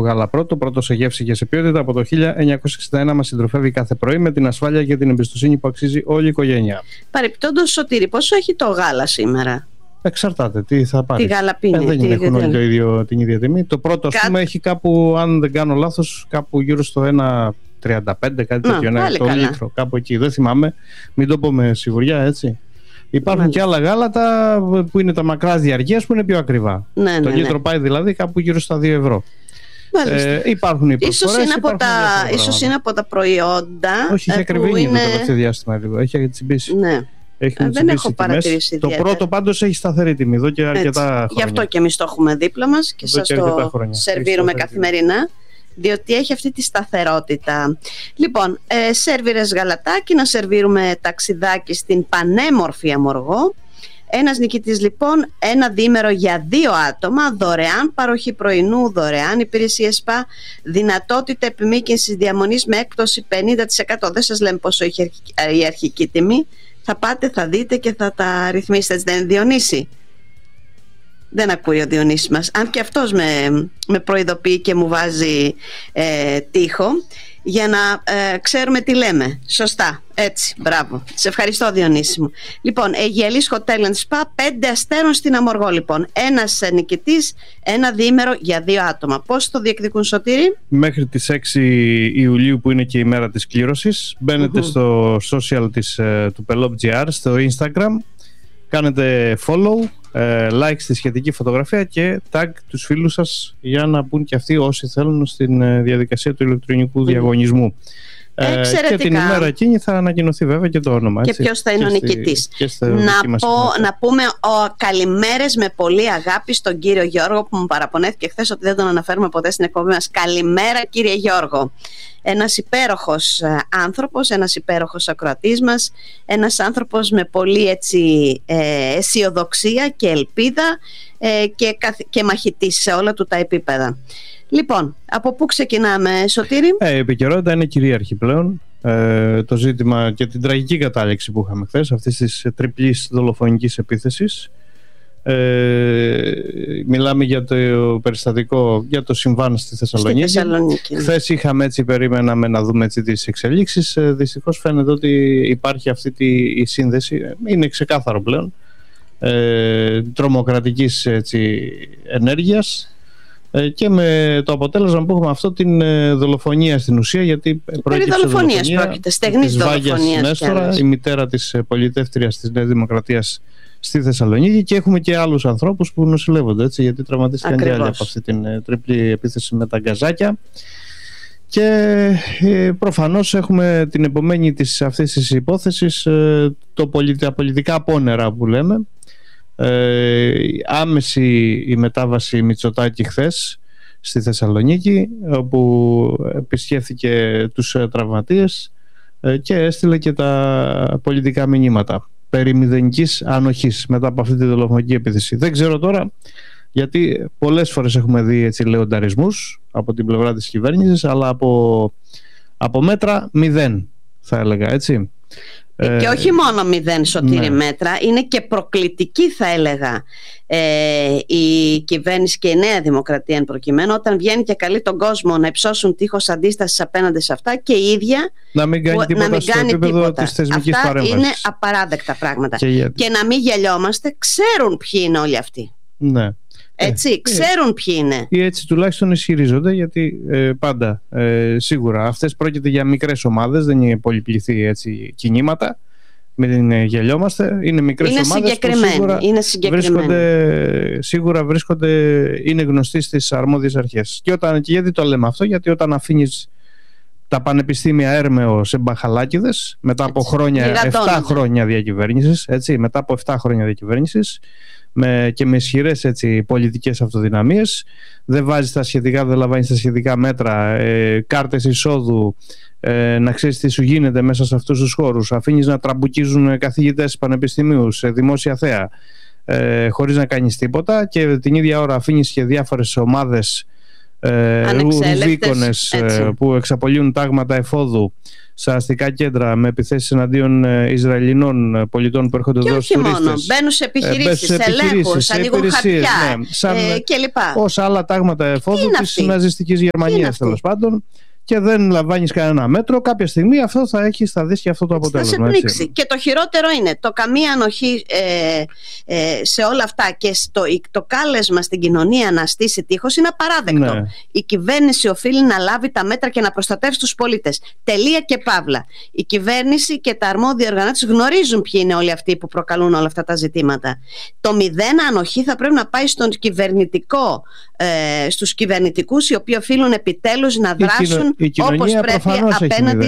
γάλα πρώτο σε γεύση και σε ποιότητα. Από το 1961 μας συντροφεύει κάθε πρωί με την ασφάλεια και την εμπιστοσύνη που αξίζει όλη η οικογένεια. Παρεπιπτόντως, Σωτήρη, πόσο έχει το γάλα σήμερα? Εξαρτάται, τι θα πάρεις. Τι γάλα πίνει, δεν έχουν όλοι την ίδια τιμή. Το πρώτο, ας πούμε, έχει κάπου, αν δεν κάνω λάθος, κάπου γύρω στο 1,35, κάτι τέτοιο, το λίτρο, κάπου εκεί. Δεν θυμάμαι, μην το πω με σιγουριά, έτσι. Υπάρχουν και άλλα γάλατα που είναι τα μακράς διαρκείας που είναι πιο ακριβά. Το λίτρο πάει δηλαδή κάπου γύρω στα 2 ευρώ. Υπάρχουν οι προσφορές. Ίσως είναι από τα προϊόντα. Όχι, έχει ακριβήνει το τελευταίο διάστημα λίγο. Έχει τσιμπήσει. Ναι. Δεν έχω παρατηρήσει. Το πρώτο πάντως έχει σταθερή τιμή εδώ και αρκετά χρόνια. Γι' αυτό και εμείς το έχουμε δίπλα μας και σας το σερβίρουμε καθημερινά, διότι έχει αυτή τη σταθερότητα. Λοιπόν, σερβίρες γαλατάκι, να σερβίρουμε ταξιδάκι στην πανέμορφη Αμοργό. Ένας νικητής λοιπόν, ένα διήμερο για 2 άτομα, δωρεάν παροχή πρωινού, δωρεάν υπηρεσία ΣΠΑ, δυνατότητα επιμήκυνσης διαμονής με έκπτωση 50%. Δεν σας λέμε πόσο είχε η αρχική τιμή. Θα πάτε, θα δείτε και θα τα ρυθμίσετε. Έτσι δεν είναι, Διονύση? Δεν ακούει ο Διονύσης μας. Αν και αυτός με προειδοποιεί και μου βάζει τοίχο για να ξέρουμε τι λέμε. Σωστά, έτσι, μπράβο. Σε ευχαριστώ, Διονύση μου. Λοιπόν, Αιγιαλής Hotel and Spa, 5 αστέρων στην Αμοργό λοιπόν. Ένας νικητής, ένα διήμερο για 2 άτομα. Πώς το διεκδικούν, Σωτήρη? Μέχρι τις 6 Ιουλίου που είναι και η μέρα της κλήρωσης, μπαίνετε στο social του Pelop.gr, στο Instagram, κάνετε follow, like στη σχετική φωτογραφία και tag τους φίλους σας για να μπουν και αυτοί όσοι θέλουν στην διαδικασία του ηλεκτρονικού διαγωνισμού. Και την ημέρα εκείνη θα ανακοινωθεί βέβαια και το όνομα. Και ποιος θα είναι ο νικητής. Να πούμε καλημέρες με πολύ αγάπη στον κύριο Γιώργο που μου παραπονέθηκε χθες ότι δεν τον αναφέρουμε ποτέ στην εκπομπή μας. Καλημέρα, κύριε Γιώργο. Ένας υπέροχος άνθρωπος, ένας υπέροχος ακροατής μας, ένας άνθρωπος με πολύ αισιοδοξία και ελπίδα και μαχητής σε όλα του τα επίπεδα. Λοιπόν, από πού ξεκινάμε, Σωτήρη? Η επικαιρότητα είναι κυρίαρχη πλέον. Το ζήτημα και την τραγική κατάληξη που είχαμε χθες, αυτής της τριπλής δολοφονικής επίθεσης. Μιλάμε για το περιστατικό, για το συμβάν στη Θεσσαλονίκη. Χθες είχαμε περίμεναμε να δούμε τις εξελίξεις. Δυστυχώς φαίνεται ότι υπάρχει αυτή η σύνδεση. Είναι ξεκάθαρο πλέον τρομοκρατικής ενέργειας και με το αποτέλεσμα που έχουμε αυτό την δολοφονία στην ουσία, γιατί πρόκειται στεγνής δολοφονίας. Η μητέρα της πολιτεύτριας της Νέας Δημοκρατίας στη Θεσσαλονίκη, και έχουμε και άλλους ανθρώπους που νοσηλεύονται, γιατί τραυματίστηκαν και άλλοι από αυτή την τριπλή επίθεση με τα γκαζάκια. Και προφανώς έχουμε την επομένη αυτής της υπόθεσης τα πολιτικά απόνερα που λέμε. Άμεση η μετάβαση Μητσοτάκη χθες στη Θεσσαλονίκη, όπου επισκέφθηκε τους τραυματίες και έστειλε και τα πολιτικά μηνύματα περί μηδενικής ανοχής μετά από αυτή τη δολοφονική επίθεση. Δεν ξέρω τώρα, γιατί πολλές φορές έχουμε δει λεονταρισμούς από την πλευρά της κυβέρνησης, αλλά από μέτρα 0 θα έλεγα, έτσι. Και όχι μόνο 0, Σωτήρη, μέτρα, είναι και προκλητική θα έλεγα η κυβέρνηση και η Νέα Δημοκρατία εν προκειμένου, όταν βγαίνει και καλεί τον κόσμο να υψώσουν τείχος αντίστασης απέναντι σε αυτά και η ίδια να μην κάνει τίποτα στο επίπεδο της θεσμικής παρέμβασης. Αυτά είναι απαράδεκτα πράγματα. Και να μην γελιόμαστε, ξέρουν ποιοι είναι όλοι αυτοί. Ναι. Έτσι, ξέρουν ποιοι είναι. Ή έτσι τουλάχιστον ισχυρίζονται, γιατί πάντα σίγουρα αυτές πρόκειται για μικρές ομάδες, δεν είναι πολυπληθή κινήματα. Μην γελιόμαστε. Είναι μικρές ομάδες που σίγουρα είναι γνωστοί στις αρμόδιες αρχές. Και γιατί το λέμε αυτό? Γιατί όταν αφήνεις τα πανεπιστήμια έρμεο σε μπαχαλάκιδες μετά από 7 χρόνια διακυβέρνησης, μετά από 7 χρόνια διακυβέρνησης, και με ισχυρές πολιτικές αυτοδυναμίες, δεν βάζεις τα σχετικά, δεν λαμβάνεις τα σχετικά μέτρα, κάρτες εισόδου, να ξέρεις τι σου γίνεται μέσα σε αυτούς τους χώρους, αφήνεις να τραμπουκίζουν καθηγητές πανεπιστημίου σε δημόσια θέα χωρίς να κάνεις τίποτα, και την ίδια ώρα αφήνεις και διάφορες ομάδες ρουβίκονες που εξαπολύουν τάγματα εφόδου σε αστικά κέντρα με επιθέσεις εναντίον Ισραηλινών πολιτών που έρχονται εδώ ως τουρίστες. Και όχι μόνο, μπαίνουν σε επιχειρήσεις, σε ελέγχους, ανοίγουν χαρτιά κλπ. Όσα άλλα τάγματα εφόδου της ναζιστικής Γερμανίας, τέλος πάντων. Και δεν λαμβάνεις κανένα μέτρο, κάποια στιγμή αυτό θα δεις και αυτό το αποτέλεσμα. Θα σε πνίξει. Και το χειρότερο είναι το καμία ανοχή σε όλα αυτά και το κάλεσμα στην κοινωνία να στήσει τείχος είναι απαράδεκτο. Ναι. Η κυβέρνηση οφείλει να λάβει τα μέτρα και να προστατεύσει τους πολίτες. Τελεία και παύλα. Η κυβέρνηση και τα αρμόδια οργανώσεις γνωρίζουν ποιοι είναι όλοι αυτοί που προκαλούν όλα αυτά τα ζητήματα. Το μηδέν ανοχή θα πρέπει να πάει στους κυβερνητικούς, οι οποίοι οφείλουν επιτέλους να δράσουν όπως πρέπει απέναντι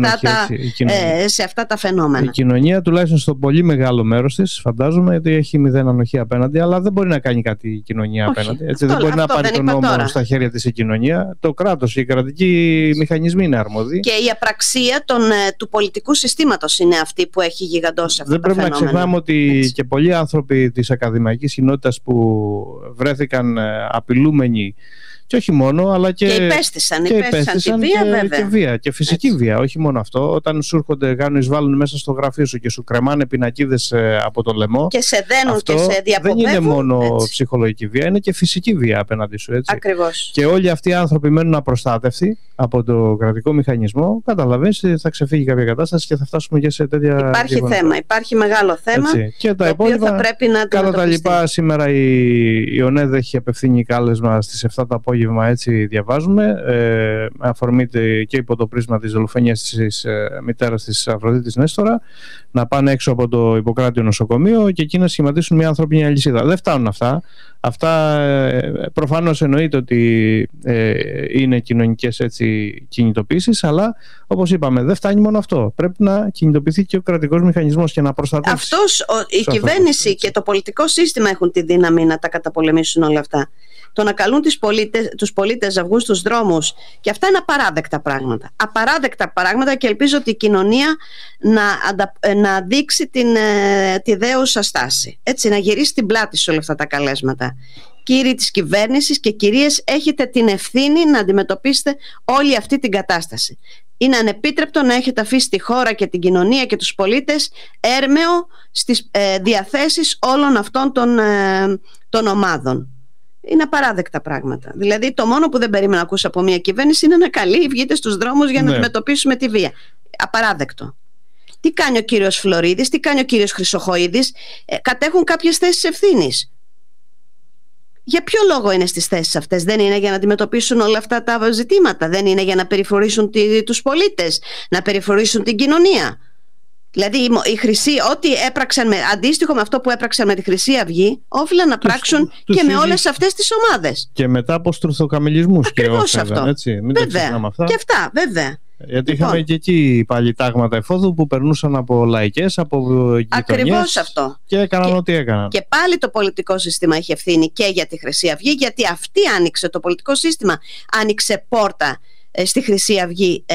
σε αυτά τα φαινόμενα. Η κοινωνία, τουλάχιστον στο πολύ μεγάλο μέρος της, φαντάζομαι ότι έχει μηδέν ανοχή απέναντι, αλλά δεν μπορεί να κάνει κάτι η κοινωνία απέναντι. Έτσι, δεν μπορεί να πάρει τον νόμο στα χέρια της η κοινωνία. Το κράτος, οι κρατικοί μηχανισμοί είναι αρμόδιοι. Και η απραξία του πολιτικού συστήματος είναι αυτή που έχει γιγαντώσει αυτά τα φαινόμενα. Δεν πρέπει να ξεχνάμε ότι και πολλοί άνθρωποι της ακαδημαϊκής κοινότητας που βρέθηκαν απειλούμενοι, και όχι μόνο, αλλά και υπέστησαν τη βία, βέβαια. Και βία, και φυσική βία, όχι μόνο αυτό. Όταν σου έρχονται, εισβάλλουν μέσα στο γραφείο σου και σου κρεμάνε πινακίδες από το λαιμό. Και σε δένουν και σε διαποδεύουν. Δεν είναι μόνο ψυχολογική βία, είναι και φυσική βία απέναντι σου. Έτσι. Ακριβώς. Και όλοι αυτοί οι άνθρωποι μένουν απροστάτευτοι από το κρατικό μηχανισμό. Καταλαβαίνεις ότι θα ξεφύγει κάποια κατάσταση και θα φτάσουμε και σε τέτοια. Υπάρχει θέμα, υπάρχει μεγάλο θέμα. Έτσι. Και τα υπόλοιπα, θα πρέπει να κατά τα λοιπά, σήμερα η ΟΝΕΔ έχει απευθύνει κάλεσμα στις 7 το απόγευμα, έτσι διαβάζουμε, αφορμή και υπό το πρίσμα της δολοφονίας της μητέρας της Αφροδίτης Νέστορα, να πάνε έξω από το Ιπποκράτιο νοσοκομείο και εκεί να σχηματίσουν μια ανθρώπινη αλυσίδα. Δεν φτάνουν αυτά. Αυτά προφανώς εννοείται ότι είναι κοινωνικές κινητοποίησεις, αλλά όπως είπαμε, δεν φτάνει μόνο αυτό. Πρέπει να κινητοποιηθεί και ο κρατικός μηχανισμός και να προστατεύσει. Η κυβέρνηση και το πολιτικό σύστημα έχουν τη δύναμη να τα καταπολεμήσουν όλα αυτά. Το να καλούν τους πολίτες να βγουν στους δρόμους, και αυτά είναι απαράδεκτα πράγματα. Απαράδεκτα πράγματα, και ελπίζω ότι η κοινωνία να δείξει τη δέουσα στάση. Έτσι, να γυρίσει την πλάτη σε όλα αυτά τα καλέσματα. Κύριοι της κυβέρνησης και κυρίες, έχετε την ευθύνη να αντιμετωπίσετε όλη αυτή την κατάσταση. Είναι ανεπίτρεπτο να έχετε αφήσει τη χώρα και την κοινωνία και τους πολίτες έρμεο στις διαθέσεις όλων αυτών των ομάδων. Είναι απαράδεκτα πράγματα. Δηλαδή, το μόνο που δεν περίμενα να ακούσω από μια κυβέρνηση είναι να καλεί, βγείτε στους δρόμους για να αντιμετωπίσουμε τη βία. Απαράδεκτο. Τι κάνει ο κύριος Φλωρίδης, τι κάνει ο κύριος Χρυσοχοΐδης? Κατέχουν κάποιες θέσεις ευθύνης. Για ποιο λόγο είναι στις θέσεις αυτές? Δεν είναι για να αντιμετωπίσουν όλα αυτά τα ζητήματα? Δεν είναι για να περιφρουρήσουν τους πολίτες, να περιφρουρήσουν την κοινωνία? Δηλαδή οι Χρυσοί, ό,τι έπραξαν αντίστοιχο με αυτό που έπραξαν με τη Χρυσή Αυγή, όφυλαν να πράξουν και με όλες αυτές τις ομάδες. Και μετά από στουρθοκαμιλισμούς. Ακριβώς αυτό. Έτσι, μην βέβαια. Αυτά. Και αυτά, βέβαια. Γιατί είχαμε και εκεί πάλι τάγματα εφόδου που περνούσαν από λαϊκές, από γειτονιές. Ακριβώς αυτό. Και έκαναν ό,τι έκαναν. Και πάλι το πολιτικό σύστημα έχει ευθύνη και για τη Χρυσή Αυγή, γιατί αυτή άνοιξε, το πολιτικό σύστημα άνοιξε πόρτα στη Χρυσή Αυγή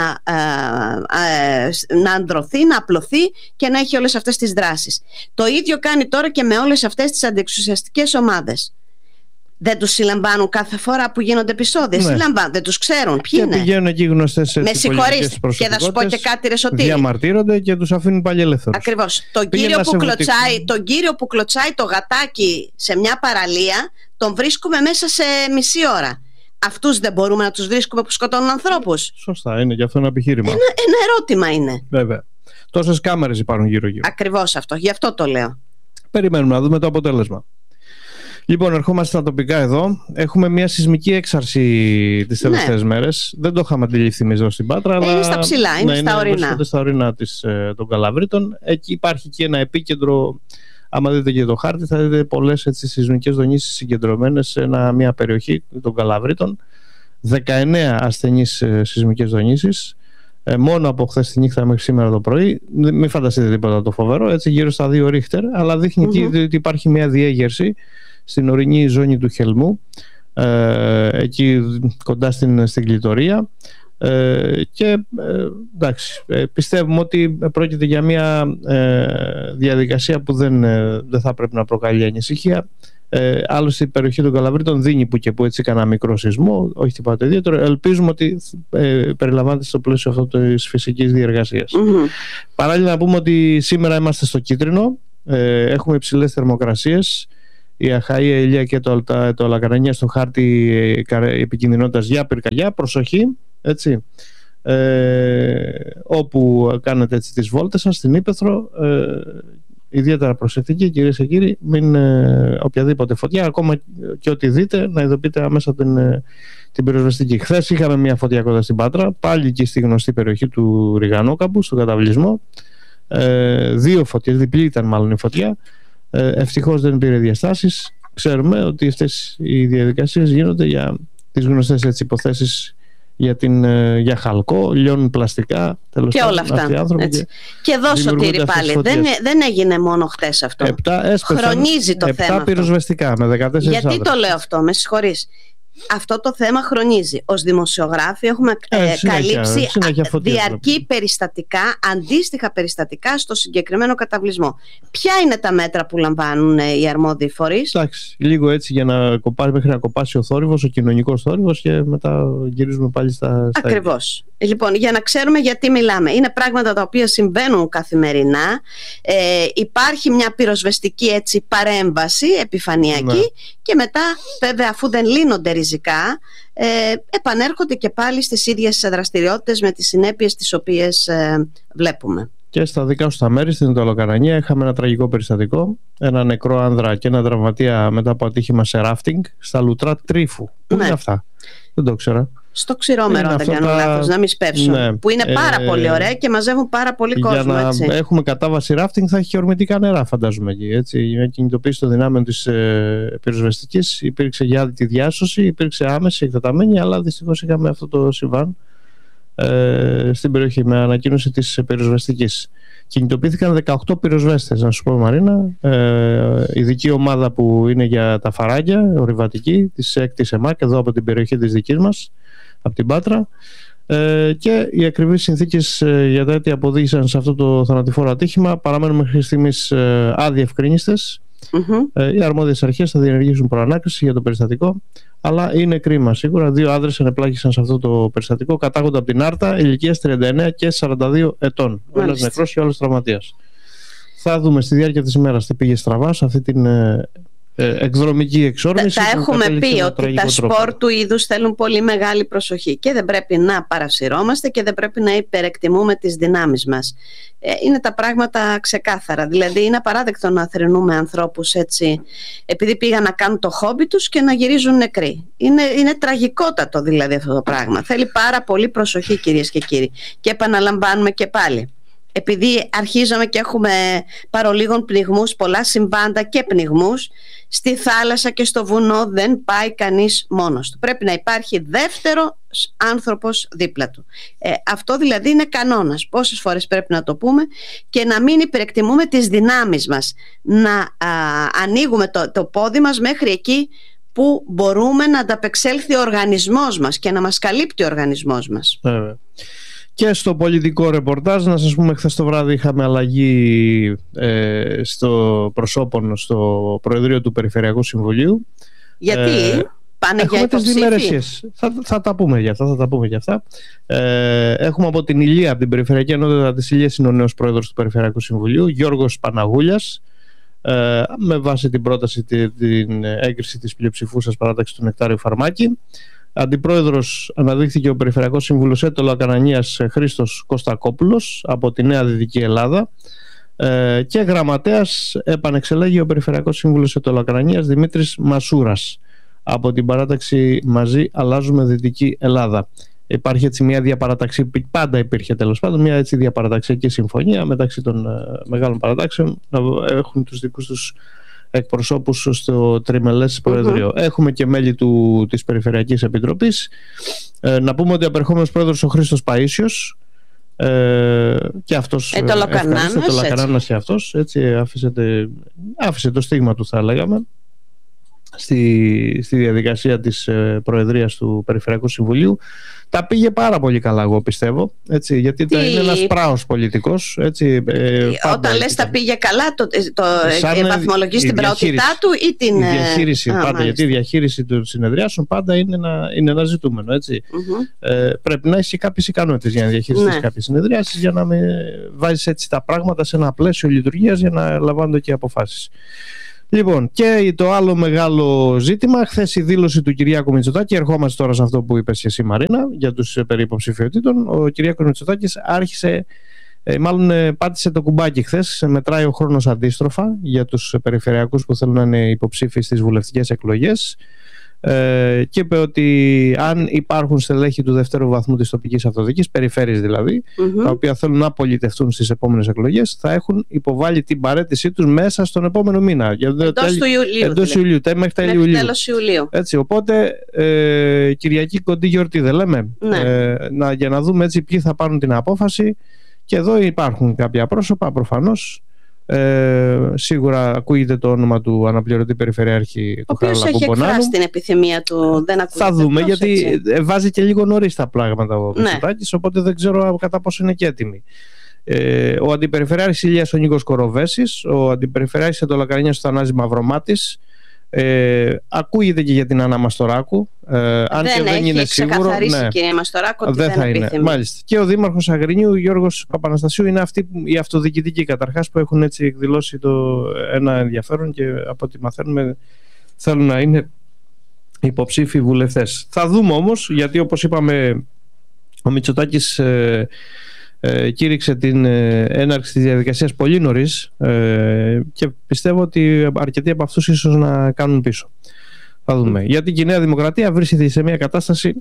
να ανδρωθεί, να απλωθεί και να έχει όλες αυτές τις δράσεις. Το ίδιο κάνει τώρα και με όλες αυτές τις αντιεξουσιαστικές ομάδες. Δεν τους συλλαμβάνουν κάθε φορά που γίνονται επεισόδια? Συλλαμβάνουν, δεν τους ξέρουν ποιοι είναι. Και πηγαίνουν εκεί γνωστές πολιτικές προσωπικότητες. Και θα σου πω και κάτι, ρε Σωτήρη. Διαμαρτύρονται και τους αφήνουν πάλι ελεύθερους. Ακριβώς. Τον κύριο που κλωτσάει το γατάκι σε μια παραλία, τον βρίσκουμε μέσα σε μισή ώρα. Αυτούς δεν μπορούμε να τους βρίσκουμε που σκοτώνουν ανθρώπους? Σωστά, είναι και αυτό ένα επιχείρημα. Ένα ερώτημα είναι. Βέβαια. Τόσες κάμερες υπάρχουν γύρω-γύρω. Ακριβώς αυτό, γι' αυτό το λέω. Περιμένουμε να δούμε το αποτέλεσμα. Λοιπόν, ερχόμαστε στα τοπικά εδώ. Έχουμε μια σεισμική έξαρση τις τελευταίες μέρες. Δεν το είχαμε αντιληφθεί εμείς εδώ στην Πάτρα. Αλλά είναι στα ψηλά, είναι στα ορεινά. Είναι στα ορεινά των Καλαβρίτων. Εκεί υπάρχει και ένα επίκεντρο. Άμα δείτε και το χάρτη, θα δείτε πολλές σεισμικές δονήσεις συγκεντρωμένες σε μια περιοχή των Καλαβρίτων. 19 ασθενείς σεισμικές δονήσεις. Μόνο από χθες τη νύχτα μέχρι σήμερα το πρωί. Μην φανταστείτε τίποτα το φοβερό. Έτσι, γύρω στα 2 Ρίχτερ. Αλλά δείχνει ότι υπάρχει μια διέγερση στην ορεινή ζώνη του Χελμού, εκεί κοντά στην Κλειτορία. Και εντάξει, πιστεύουμε ότι πρόκειται για μια διαδικασία που δεν θα πρέπει να προκαλεί ανησυχία. Άλλωστε η περιοχή των Καλαβρίτων δίνει που και που έτσι κανένα μικρό σεισμό, όχι τίποτα ιδιαίτερο. Ελπίζουμε ότι περιλαμβάνεται στο πλαίσιο αυτό της φυσικής διεργασίας. Παράλληλα να πούμε ότι σήμερα είμαστε στο κίτρινο, έχουμε υψηλές θερμοκρασίες. Η Αχαΐα, η Ηλία και το Λακαρανία στο χάρτη επικινδυνότητας για πυρκαγιά. Προσοχή, έτσι. Όπου κάνετε έτσι τις βόλτες σας στην Ύπαιθρο, ιδιαίτερα προσεκτικοί κυρίες και κύριοι, μην οποιαδήποτε φωτιά, ακόμα και ό,τι δείτε, να ειδοποιείτε άμεσα την πυροσβεστική. Χθες είχαμε μια φωτιά κοντά στην Πάτρα, πάλι εκεί στη γνωστή περιοχή του Ριγανόκαμπου, στον καταβλισμό. 2 φωτιές, διπλή ήταν μάλλον η φωτιά. Ευτυχώς δεν πήρε διαστάσεις. Ξέρουμε ότι αυτές οι διαδικασίες γίνονται για τις γνωστές έτσι υποθέσεις για χαλκό, λιώνουν πλαστικά, τέλος και όλα αυτά. Και εδώ, Σωτήρη, πάλι δεν έγινε μόνο χτες αυτό. Χρονίζει το θέμα. 7 πυροσβεστικά με 14 Γιατί άντρες. Το λέω αυτό, με συγχωρείς. Αυτό το θέμα χρονίζει. Ως δημοσιογράφοι έχουμε καλύψει διαρκή περιστατικά, αντίστοιχα περιστατικά στο συγκεκριμένο καταβλισμό. Ποια είναι τα μέτρα που λαμβάνουν οι αρμόδιοι φορείς? Εντάξει, λίγο έτσι για να κοπάσει, μέχρι να κοπάσει ο θόρυβος, ο κοινωνικός θόρυβος, και μετά γυρίζουμε πάλι στα Ακριβώς. Λοιπόν, για να ξέρουμε γιατί μιλάμε. Είναι πράγματα τα οποία συμβαίνουν καθημερινά. Υπάρχει μια πυροσβεστική έτσι παρέμβαση επιφανειακή, και μετά βέβαια, αφού δεν λύνονται ριζικά, επανέρχονται και πάλι στις ίδιες δραστηριότητες με τις συνέπειες τις οποίες βλέπουμε. Και στα δικά σου τα μέρη, στην Ιταλοκαρανία, είχαμε ένα τραγικό περιστατικό. Ένα νεκρό άνδρα και ένα τραυματία μετά από ατύχημα σε ράφτινγκ στα λουτρά Τρίφου. Πού είναι αυτά? Δεν το ξέρα. Στο Ξηρόμερο, αν δεν κάνω λάθος, να μην σπεύσω. Ναι. Που είναι πάρα πολύ ωραία και μαζεύουν πάρα πολύ κόσμο. Για να έτσι. Έχουμε κατάβαση ράφτινγκ, θα έχει και ορμητικά νερά, φαντάζομαι εκεί. Έτσι. Για να κινητοποιήσει το δυνάμειο της πυροσβεστικής, υπήρξε για τη διάσωση, υπήρξε άμεση, εκτεταμένη, αλλά δυστυχώς είχαμε αυτό το συμβάν στην περιοχή με ανακοίνωση της πυροσβεστικής. Κινητοποιήθηκαν 18 πυροσβέστες, να σου πω, Μαρίνα. Ειδική ομάδα που είναι για τα φαράγγια, ορειβατική, της 6ης ΕΜΑΚ, εδώ από την περιοχή της δικής μας, από την Πάτρα. Και οι ακριβείς συνθήκες για τα αίτια που οδήγησαν σε αυτό το θανατηφόρο ατύχημα παραμένουν μέχρι στιγμής αδιευκρίνιστες. Οι αρμόδιες αρχές θα διενεργήσουν προανάκριση για το περιστατικό, αλλά είναι κρίμα σίγουρα. 2 άνδρες ενεπλάκησαν σε αυτό το περιστατικό, κατάγονται από την Άρτα, ηλικίας 39 και 42 ετών. Ο ένας νεκρός και ο άλλος τραυματίας. Θα δούμε στη διάρκεια της ημέρας τι πήγε στραβά σε αυτή την εκδρομική εξόρμηση. Τα έχουμε πει ότι τα σπορ του είδους θέλουν πολύ μεγάλη προσοχή και δεν πρέπει να παρασυρώμαστε και δεν πρέπει να υπερεκτιμούμε τις δυνάμεις μας. Είναι τα πράγματα ξεκάθαρα. Δηλαδή είναι απαράδεκτο να θρηνούμε ανθρώπους έτσι επειδή πήγαν να κάνουν το χόμπι τους και να γυρίζουν νεκροί. Είναι τραγικότατο δηλαδή αυτό το πράγμα. Θέλει πάρα πολύ προσοχή, κυρίες και κύριοι. Και επαναλαμβάνουμε και πάλι, επειδή αρχίζαμε και έχουμε παρολίγων πνιγμούς, πολλά συμβάντα και πνιγμούς, στη θάλασσα και στο βουνό δεν πάει κανείς μόνος του. Πρέπει να υπάρχει δεύτερος άνθρωπος δίπλα του. Αυτό δηλαδή είναι κανόνας. Πόσες φορές πρέπει να το πούμε, και να μην υπερεκτιμούμε τις δυνάμεις μας. Να ανοίγουμε το πόδι μας μέχρι εκεί που μπορούμε να ανταπεξέλθει ο οργανισμός μας και να μας καλύπτει ο οργανισμός μας. Και στο πολιτικό ρεπορτάζ, να σας πούμε, χθες το βράδυ είχαμε αλλαγή στο προσώπων στο Προεδρείο του Περιφερειακού Συμβουλίου. Γιατί πάνε για υποψήφοι. Θα τα πούμε για αυτά. Έχουμε από την Ηλία, από την Περιφερειακή Ενότητα της Ηλίας, είναι ο νέος Πρόεδρος του Περιφερειακού Συμβουλίου, Γιώργος Παναγούλιας, με βάση την πρόταση, την έγκριση της πλειοψηφούσας παράταξης του Νεκτάριου Φαρμάκη. Αντιπρόεδρος αναδείχθηκε ο Περιφερειακός Σύμβουλος Έτωλο-Ακανανίας Χρήστος Κωστακόπουλος από τη Νέα Δυτική Ελλάδα, και γραμματέας επανεξελέγει ο Περιφερειακός Σύμβουλος Έτωλο-Ακανανίας Δημήτρης Μασούρας από την παράταξη Μαζί Αλλάζουμε Δυτική Ελλάδα. Υπάρχει έτσι μια διαπαραταξή, πάντα υπήρχε τέλος πάντων μια έτσι διαπαραταξιακή συμφωνία μεταξύ των μεγάλων παρατάξεων να έχουν τους δικούς τους εκπροσώπους στο τριμελές Προεδρείο. Έχουμε και μέλη της Περιφερειακής Επιτροπής. Να πούμε ότι ο απερχόμενος πρόεδρος ο Χρήστος Παΐσιος, και αυτός Ετωλοκανάνας και αυτός έτσι άφησε το στίγμα του, θα λέγαμε. στη διαδικασία της Προεδρίας του Περιφερειακού Συμβουλίου. Τα πήγε πάρα πολύ καλά, εγώ πιστεύω, έτσι, γιατί είναι ένας πράος πολιτικός. Έτσι, όταν λες τα πήγε καλά, βαθμολογείς την ποιότητά του ή την διαχείριση πάντα, γιατί η διαχείριση των συνεδριάσεων πάντα είναι ένα ζητούμενο, έτσι. Πρέπει να έχεις κάποιες ικανότητες για να διαχειριστείς κάποιες συνεδριάσεις, για να βάζεις έτσι τα πράγματα σε ένα πλαίσιο λειτουργίας για να λαμβάνονται και αποφάσεις. Λοιπόν, και το άλλο μεγάλο ζήτημα, χθες η δήλωση του Κυριάκου Μητσοτάκη, ερχόμαστε τώρα σε αυτό που είπες και εσύ, Μαρίνα, για τους περί υποψηφιότητων. Ο Κυριάκος Μητσοτάκης πάτησε το κουμπάκι χθες, μετράει ο χρόνος αντίστροφα για τους περιφερειακούς που θέλουν να είναι υποψήφιοι στις βουλευτικές εκλογές. Και είπε ότι αν υπάρχουν στελέχη του δεύτερου βαθμού της τοπικής αυτοδιοίκησης, περιφέρειες δηλαδή, τα οποία θέλουν να πολιτευτούν στις επόμενες εκλογές, θα έχουν υποβάλει την παραίτησή τους μέσα στον επόμενο μήνα. Εντός Ιουλίου, μέχρι τέλος Ιουλίου. Έτσι, οπότε Κυριακή κοντή γιορτή, δεν λέμε, για να δούμε έτσι ποιοι θα πάρουν την απόφαση. Και εδώ υπάρχουν κάποια πρόσωπα προφανώς. Σίγουρα ακούγεται το όνομα του αναπληρωτή περιφερειάρχη του Χαράλαμπου Μπονάνου. Ο οποίος έχει εκφράσει την επιθυμία του, δεν ακούγεται. Θα δούμε, τόσο, γιατί έτσι. Βάζει και λίγο νωρίς τα πράγματα ο Μητσοτάκης, οπότε δεν ξέρω κατά πόσο είναι και έτοιμοι. Ο αντιπεριφερειάρχης Ηλίας ο Νίκος Κοροβέσης, ο αντιπεριφερειάρχης Εντολακαρίνιας ο Θανάσης Μαυρομάτης. Ακούγεται και για την Άννα Μαστοράκου. Αν δεν και δεν είναι σίγουρο. Ξεκαθαρίσει κυρία Μαστοράκου ότι δεν θα είναι. Επιθυμεί. Μάλιστα. Και ο Δήμαρχος Αγρινίου Γιώργος Παπαναστασίου είναι αυτοί οι αυτοδιοικητικοί καταρχάς που έχουν έτσι εκδηλώσει ένα ενδιαφέρον και από ό,τι μαθαίνουμε θέλουν να είναι υποψήφιοι βουλευτές. Θα δούμε όμως, γιατί όπως είπαμε ο Μητσοτάκης κήρυξε την έναρξη της διαδικασίας πολύ νωρίς και πιστεύω ότι αρκετοί από αυτούς ίσως να κάνουν πίσω. Θα δούμε. Γιατί η Νέα Δημοκρατία βρίσκεται σε μια κατάσταση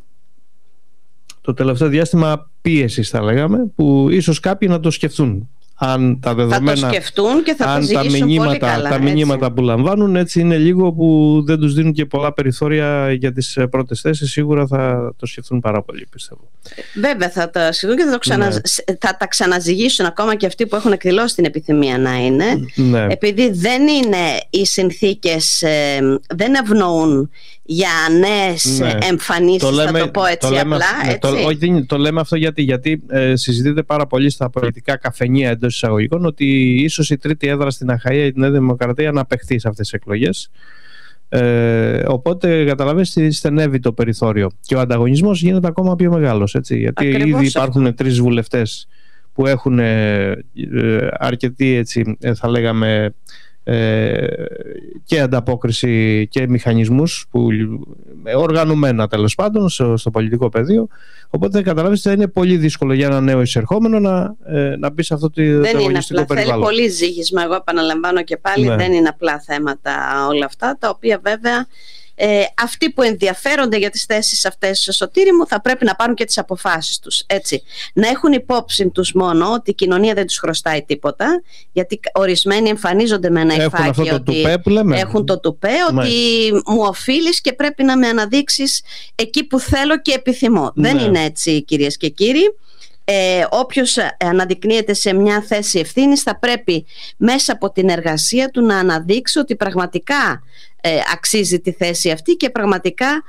το τελευταίο διάστημα πίεσης, θα λέγαμε, που ίσως κάποιοι να το σκεφτούν. Αν τα δεδομένα, θα το σκεφτούν και θα το ζυγίσουν πολύ καλά. Τα μηνύματα που λαμβάνουν έτσι είναι λίγο που δεν τους δίνουν και πολλά περιθώρια για τις πρώτες θέσεις. Σίγουρα θα το σκεφτούν πάρα πολύ, πιστεύω. Βέβαια θα τα σκεφτούν και θα τα ξαναζυγίσουν ακόμα και αυτοί που έχουν εκδηλώσει την επιθυμία να είναι. Επειδή δεν είναι οι συνθήκες, δεν ευνοούν για νέες εμφανίσεις, θα το πω έτσι απλά. Το λέμε αυτό γιατί συζητείται πάρα πολύ στα πολιτικά καφενεία εντός εισαγωγικών ότι ίσως η τρίτη έδρα στην Αχαΐα η Νέα Δημοκρατία να παιχτεί σε αυτές τις εκλογές. Οπότε καταλαβαίνεις ότι στενεύει το περιθώριο και ο ανταγωνισμός γίνεται ακόμα πιο μεγάλος, έτσι, γιατί ήδη υπάρχουν 3 βουλευτές που έχουν αρκετή, έτσι, θα λέγαμε, και ανταπόκριση και μηχανισμούς που οργανωμένα τέλος πάντων στο πολιτικό πεδίο. Οπότε καταλάβεις ότι θα είναι πολύ δύσκολο για ένα νέο εισερχόμενο να μπει σε αυτό το αγωνιστικό περιβάλλον. Θέλει πολύ ζύγισμα, εγώ επαναλαμβάνω και πάλι, δεν είναι απλά θέματα όλα αυτά, τα οποία βέβαια αυτοί που ενδιαφέρονται για τις θέσεις αυτές, Σωτήρη μου, θα πρέπει να πάρουν και τις αποφάσεις τους, έτσι. Να έχουν υπόψη τους μόνο ότι η κοινωνία δεν τους χρωστάει τίποτα, γιατί ορισμένοι εμφανίζονται με ένα υφάκι ότι έχουν το τουπέ, ότι μου οφείλεις και πρέπει να με αναδείξεις εκεί που θέλω και επιθυμώ. Δεν είναι έτσι, κυρίες και κύριοι. Όποιος αναδεικνύεται σε μια θέση ευθύνης θα πρέπει μέσα από την εργασία του να αναδείξει ότι πραγματικά αξίζει τη θέση αυτή και πραγματικά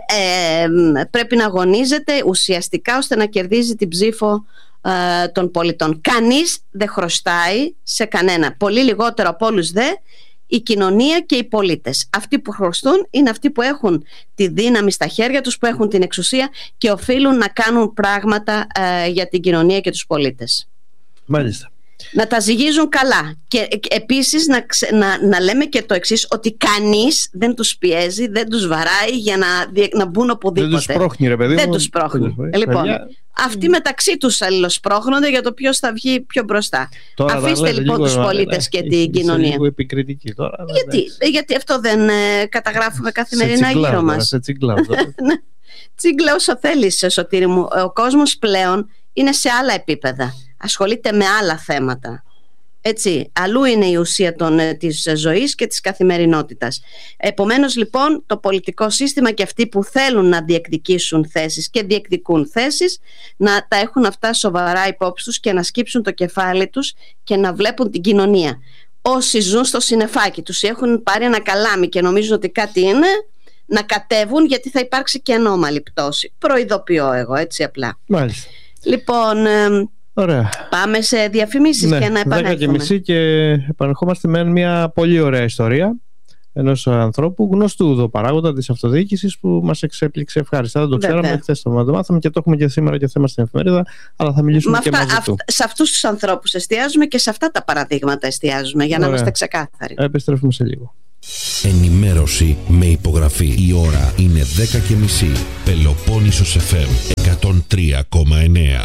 πρέπει να αγωνίζεται ουσιαστικά ώστε να κερδίζει την ψήφο των πολιτών. Κανείς δεν χρωστάει σε κανένα, πολύ λιγότερο από όλους δε η κοινωνία και οι πολίτες. Αυτοί που χρωστούν είναι αυτοί που έχουν τη δύναμη στα χέρια τους, που έχουν την εξουσία και οφείλουν να κάνουν πράγματα για την κοινωνία και τους πολίτες. Μάλιστα. Να τα ζυγίζουν καλά και επίσης να λέμε και το εξής, ότι κανείς δεν τους πιέζει, δεν τους βαράει για να μπουν οπουδήποτε. Δεν τους πρόχνει, ρε παιδί μου. Δεν τους πρόχνει. Λοιπόν, αυτοί μεταξύ τους αλληλοσπρώχνονται για το ποιος θα βγει πιο μπροστά. Τώρα αφήστε λοιπόν τους πολίτες και την κοινωνία. Λίγο επικριτική τώρα. Γιατί αυτό δεν καταγράφουμε καθημερινά γύρω μας. Σε τσιγκλάω. Τσιγκλάω όσο θέλεις, Σωτήρη μου. Ο κόσμος πλέον είναι σε άλλα επίπεδα. Ασχολείται με άλλα θέματα. Έτσι, αλλού είναι η ουσία της ζωής και της καθημερινότητας. Επομένως λοιπόν το πολιτικό σύστημα και αυτοί που θέλουν να διεκδικήσουν θέσεις και διεκδικούν θέσεις να τα έχουν αυτά σοβαρά υπόψη τους και να σκύψουν το κεφάλι τους και να βλέπουν την κοινωνία. όσοι ζουν στο συννεφάκι τους, έχουν πάρει ένα καλάμι και νομίζουν ότι κάτι είναι, να κατέβουν, γιατί θα υπάρξει και ανώμαλη πτώση. Προειδοποιώ εγώ, έτσι απλά. Μάλιστα. Λοιπόν, ωραία. Πάμε σε διαφημίσεις, ναι, και να επανέλθουμε. 10:30 και επανερχόμαστε με μια πολύ ωραία ιστορία ενός ανθρώπου γνωστού εδώ παράγοντα της αυτοδιοίκησης που μας εξέπληξε ευχάριστα. Δεν το ξέραμε, χθες το μάθαμε και το έχουμε και σήμερα και θέμα στην εφημερίδα, αλλά θα μιλήσουμε και μαζί του. Σε αυτούς τους ανθρώπους εστιάζουμε και σε αυτά τα παραδείγματα εστιάζουμε, για να είμαστε ξεκάθαροι. Επιστρέφουμε σε λίγο. Ενημέρωση με υπογραφή. Η ώρα είναι 10:30. Πελοπόννησος FM 103,9.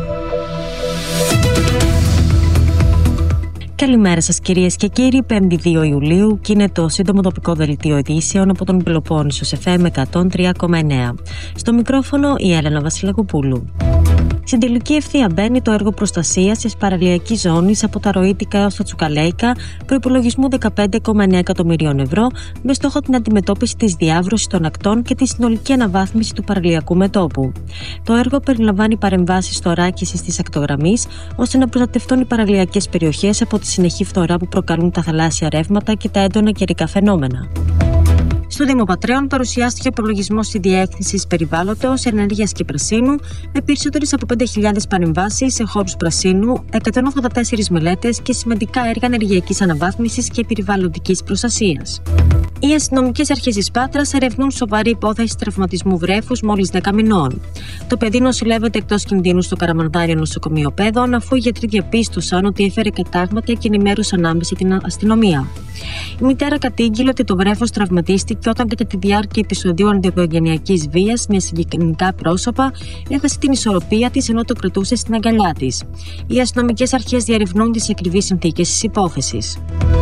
Καλημέρα σας κυρίες και κύριοι, 5η 2 Ιουλίου και είναι το σύντομο τοπικό δελτίο ειδήσεων από τον Πελοπόννησο FM 103,9. Στο μικρόφωνο η Έλενα Βασιλακοπούλου. Στην τελική ευθεία μπαίνει το έργο προστασίας της παραλιακής ζώνης από τα Ροΐτικα έως τα Τσουκαλέικα, προϋπολογισμού 15,9 εκατομμυρίων ευρώ, με στόχο την αντιμετώπιση της διάβρωσης των ακτών και τη συνολική αναβάθμιση του παραλιακού μετώπου. Το έργο περιλαμβάνει παρεμβάσεις θωράκισης της ακτογραμμής, ώστε να προστατευτούν οι παραλιακές περιοχές από τη συνεχή φθορά που προκαλούν τα θαλάσσια ρεύματα και τα έντονα καιρικά φαινόμενα. Στο Δήμο Πατρέων παρουσιάστηκε ο προλογισμός της Διεύθυνσης Περιβάλλοντος, Ενέργειας και Πρασίνου, με περισσότερες από 5.000 παρεμβάσεις σε χώρους πρασίνου, 184 μελέτες και σημαντικά έργα ενεργειακής αναβάθμισης και περιβαλλοντικής προστασίας. Οι αστυνομικές αρχές της Πάτρας ερευνούν σοβαρή υπόθεση τραυματισμού βρέφους μόλις 10 μηνών. Το παιδί νοσηλεύεται εκτός κινδύνου στο Καραμανδάριο Νοσοκομείο Παιδών, αφού οι γιατροί διαπίστωσαν ότι έφερε κατάγματα και ενημέρωσαν άμεσα την αστυνομία. Η μητέρα κατήγγειλε ότι το βρέφος τραυματίστηκε όταν κατά τη διάρκεια επεισοδίου αντιοικογενειακής βίας με συγγενικά πρόσωπα έχασε την ισορροπία της ενώ το κρατούσε στην αγκαλιά της. Οι αστυνομικές αρχές διερευνούν τις ακριβείς συνθήκες της υπόθεσης.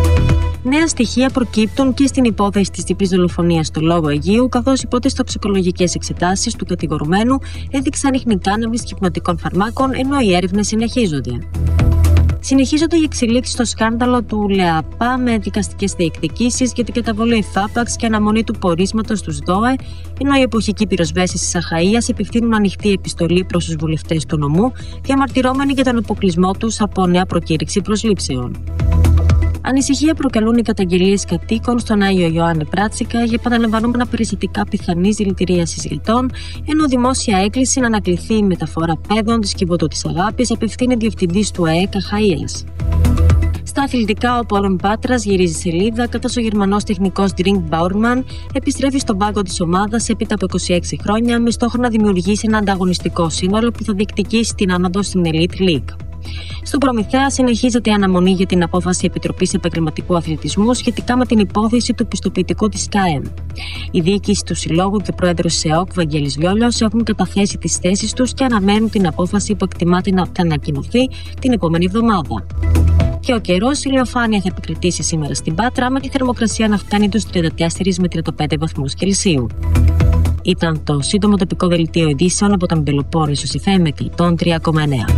Νέα στοιχεία προκύπτουν και στην υπόθεση της διπλής δολοφονίας στο Λόγο Αιγείου, καθώς οι πρώτες τοξικολογικές εξετάσεις του κατηγορουμένου έδειξαν ίχνη κάναβης και υπνοτικών φαρμάκων, ενώ οι έρευνες συνεχίζονται. Συνεχίζονται οι εξελίξεις στο σκάνδαλο του ΛΕΑΠΑ με δικαστικές διεκδικήσεις για την καταβολή εφάπαξ και αναμονή του πορίσματος του ΔΟΕ, ενώ οι εποχικοί πυροσβέστες της Αχαΐας επευθύνουν ανοιχτή επιστολή προς τους βουλευτές του νομού, διαμαρτυρόμενοι για τον αποκλεισμό τους από νέα προκήρυξη προσλήψεων. Ανησυχία προκαλούν οι καταγγελίες κατοίκων στον Άγιο Ιωάννη Πράτσικα για επαναλαμβανόμενα περιστατικά πιθανής δηλητηρίασης γετών, ενώ δημόσια έκκληση να ανακληθεί η μεταφορά παιδών της Κιβωτού της Αγάπης απευθύνει διευθυντής του ΑΕΚ Αχαΐας. Στα αθλητικά, ο Πόλων Πάτρας γυρίζει σελίδα, καθώς ο Γερμανός τεχνικός Ντρινγκ Μπάουρμαν επιστρέφει στον πάγκο της ομάδας έπειτα από 26 χρόνια, με στόχο να δημιουργήσει ένα ανταγωνιστικό σύνολο που θα διεκδικήσει την άνοδο στην Elite League. Στον Προμηθέα συνεχίζεται η αναμονή για την απόφαση Επιτροπής Επαγγελματικού Αθλητισμού σχετικά με την υπόθεση του πιστοποιητικού της ΚΑΕΜ. Η διοίκηση του Συλλόγου και ο πρόεδρος ΣΕΟΚ, Βαγγέλης Λιόλιος, έχουν καταθέσει τις θέσεις τους και αναμένουν την απόφαση που εκτιμάται να ανακοινωθεί την επόμενη εβδομάδα. Και ο καιρός, η ηλιοφάνεια θα επικρατήσει σήμερα στην Πάτρα, με τη θερμοκρασία να φτάνει τους 34 με 35 βαθμούς Κελσίου. Ήταν το σύντομο τοπικό δελτίο ειδήσεων από τον Πελοπόννησο FM 103,9.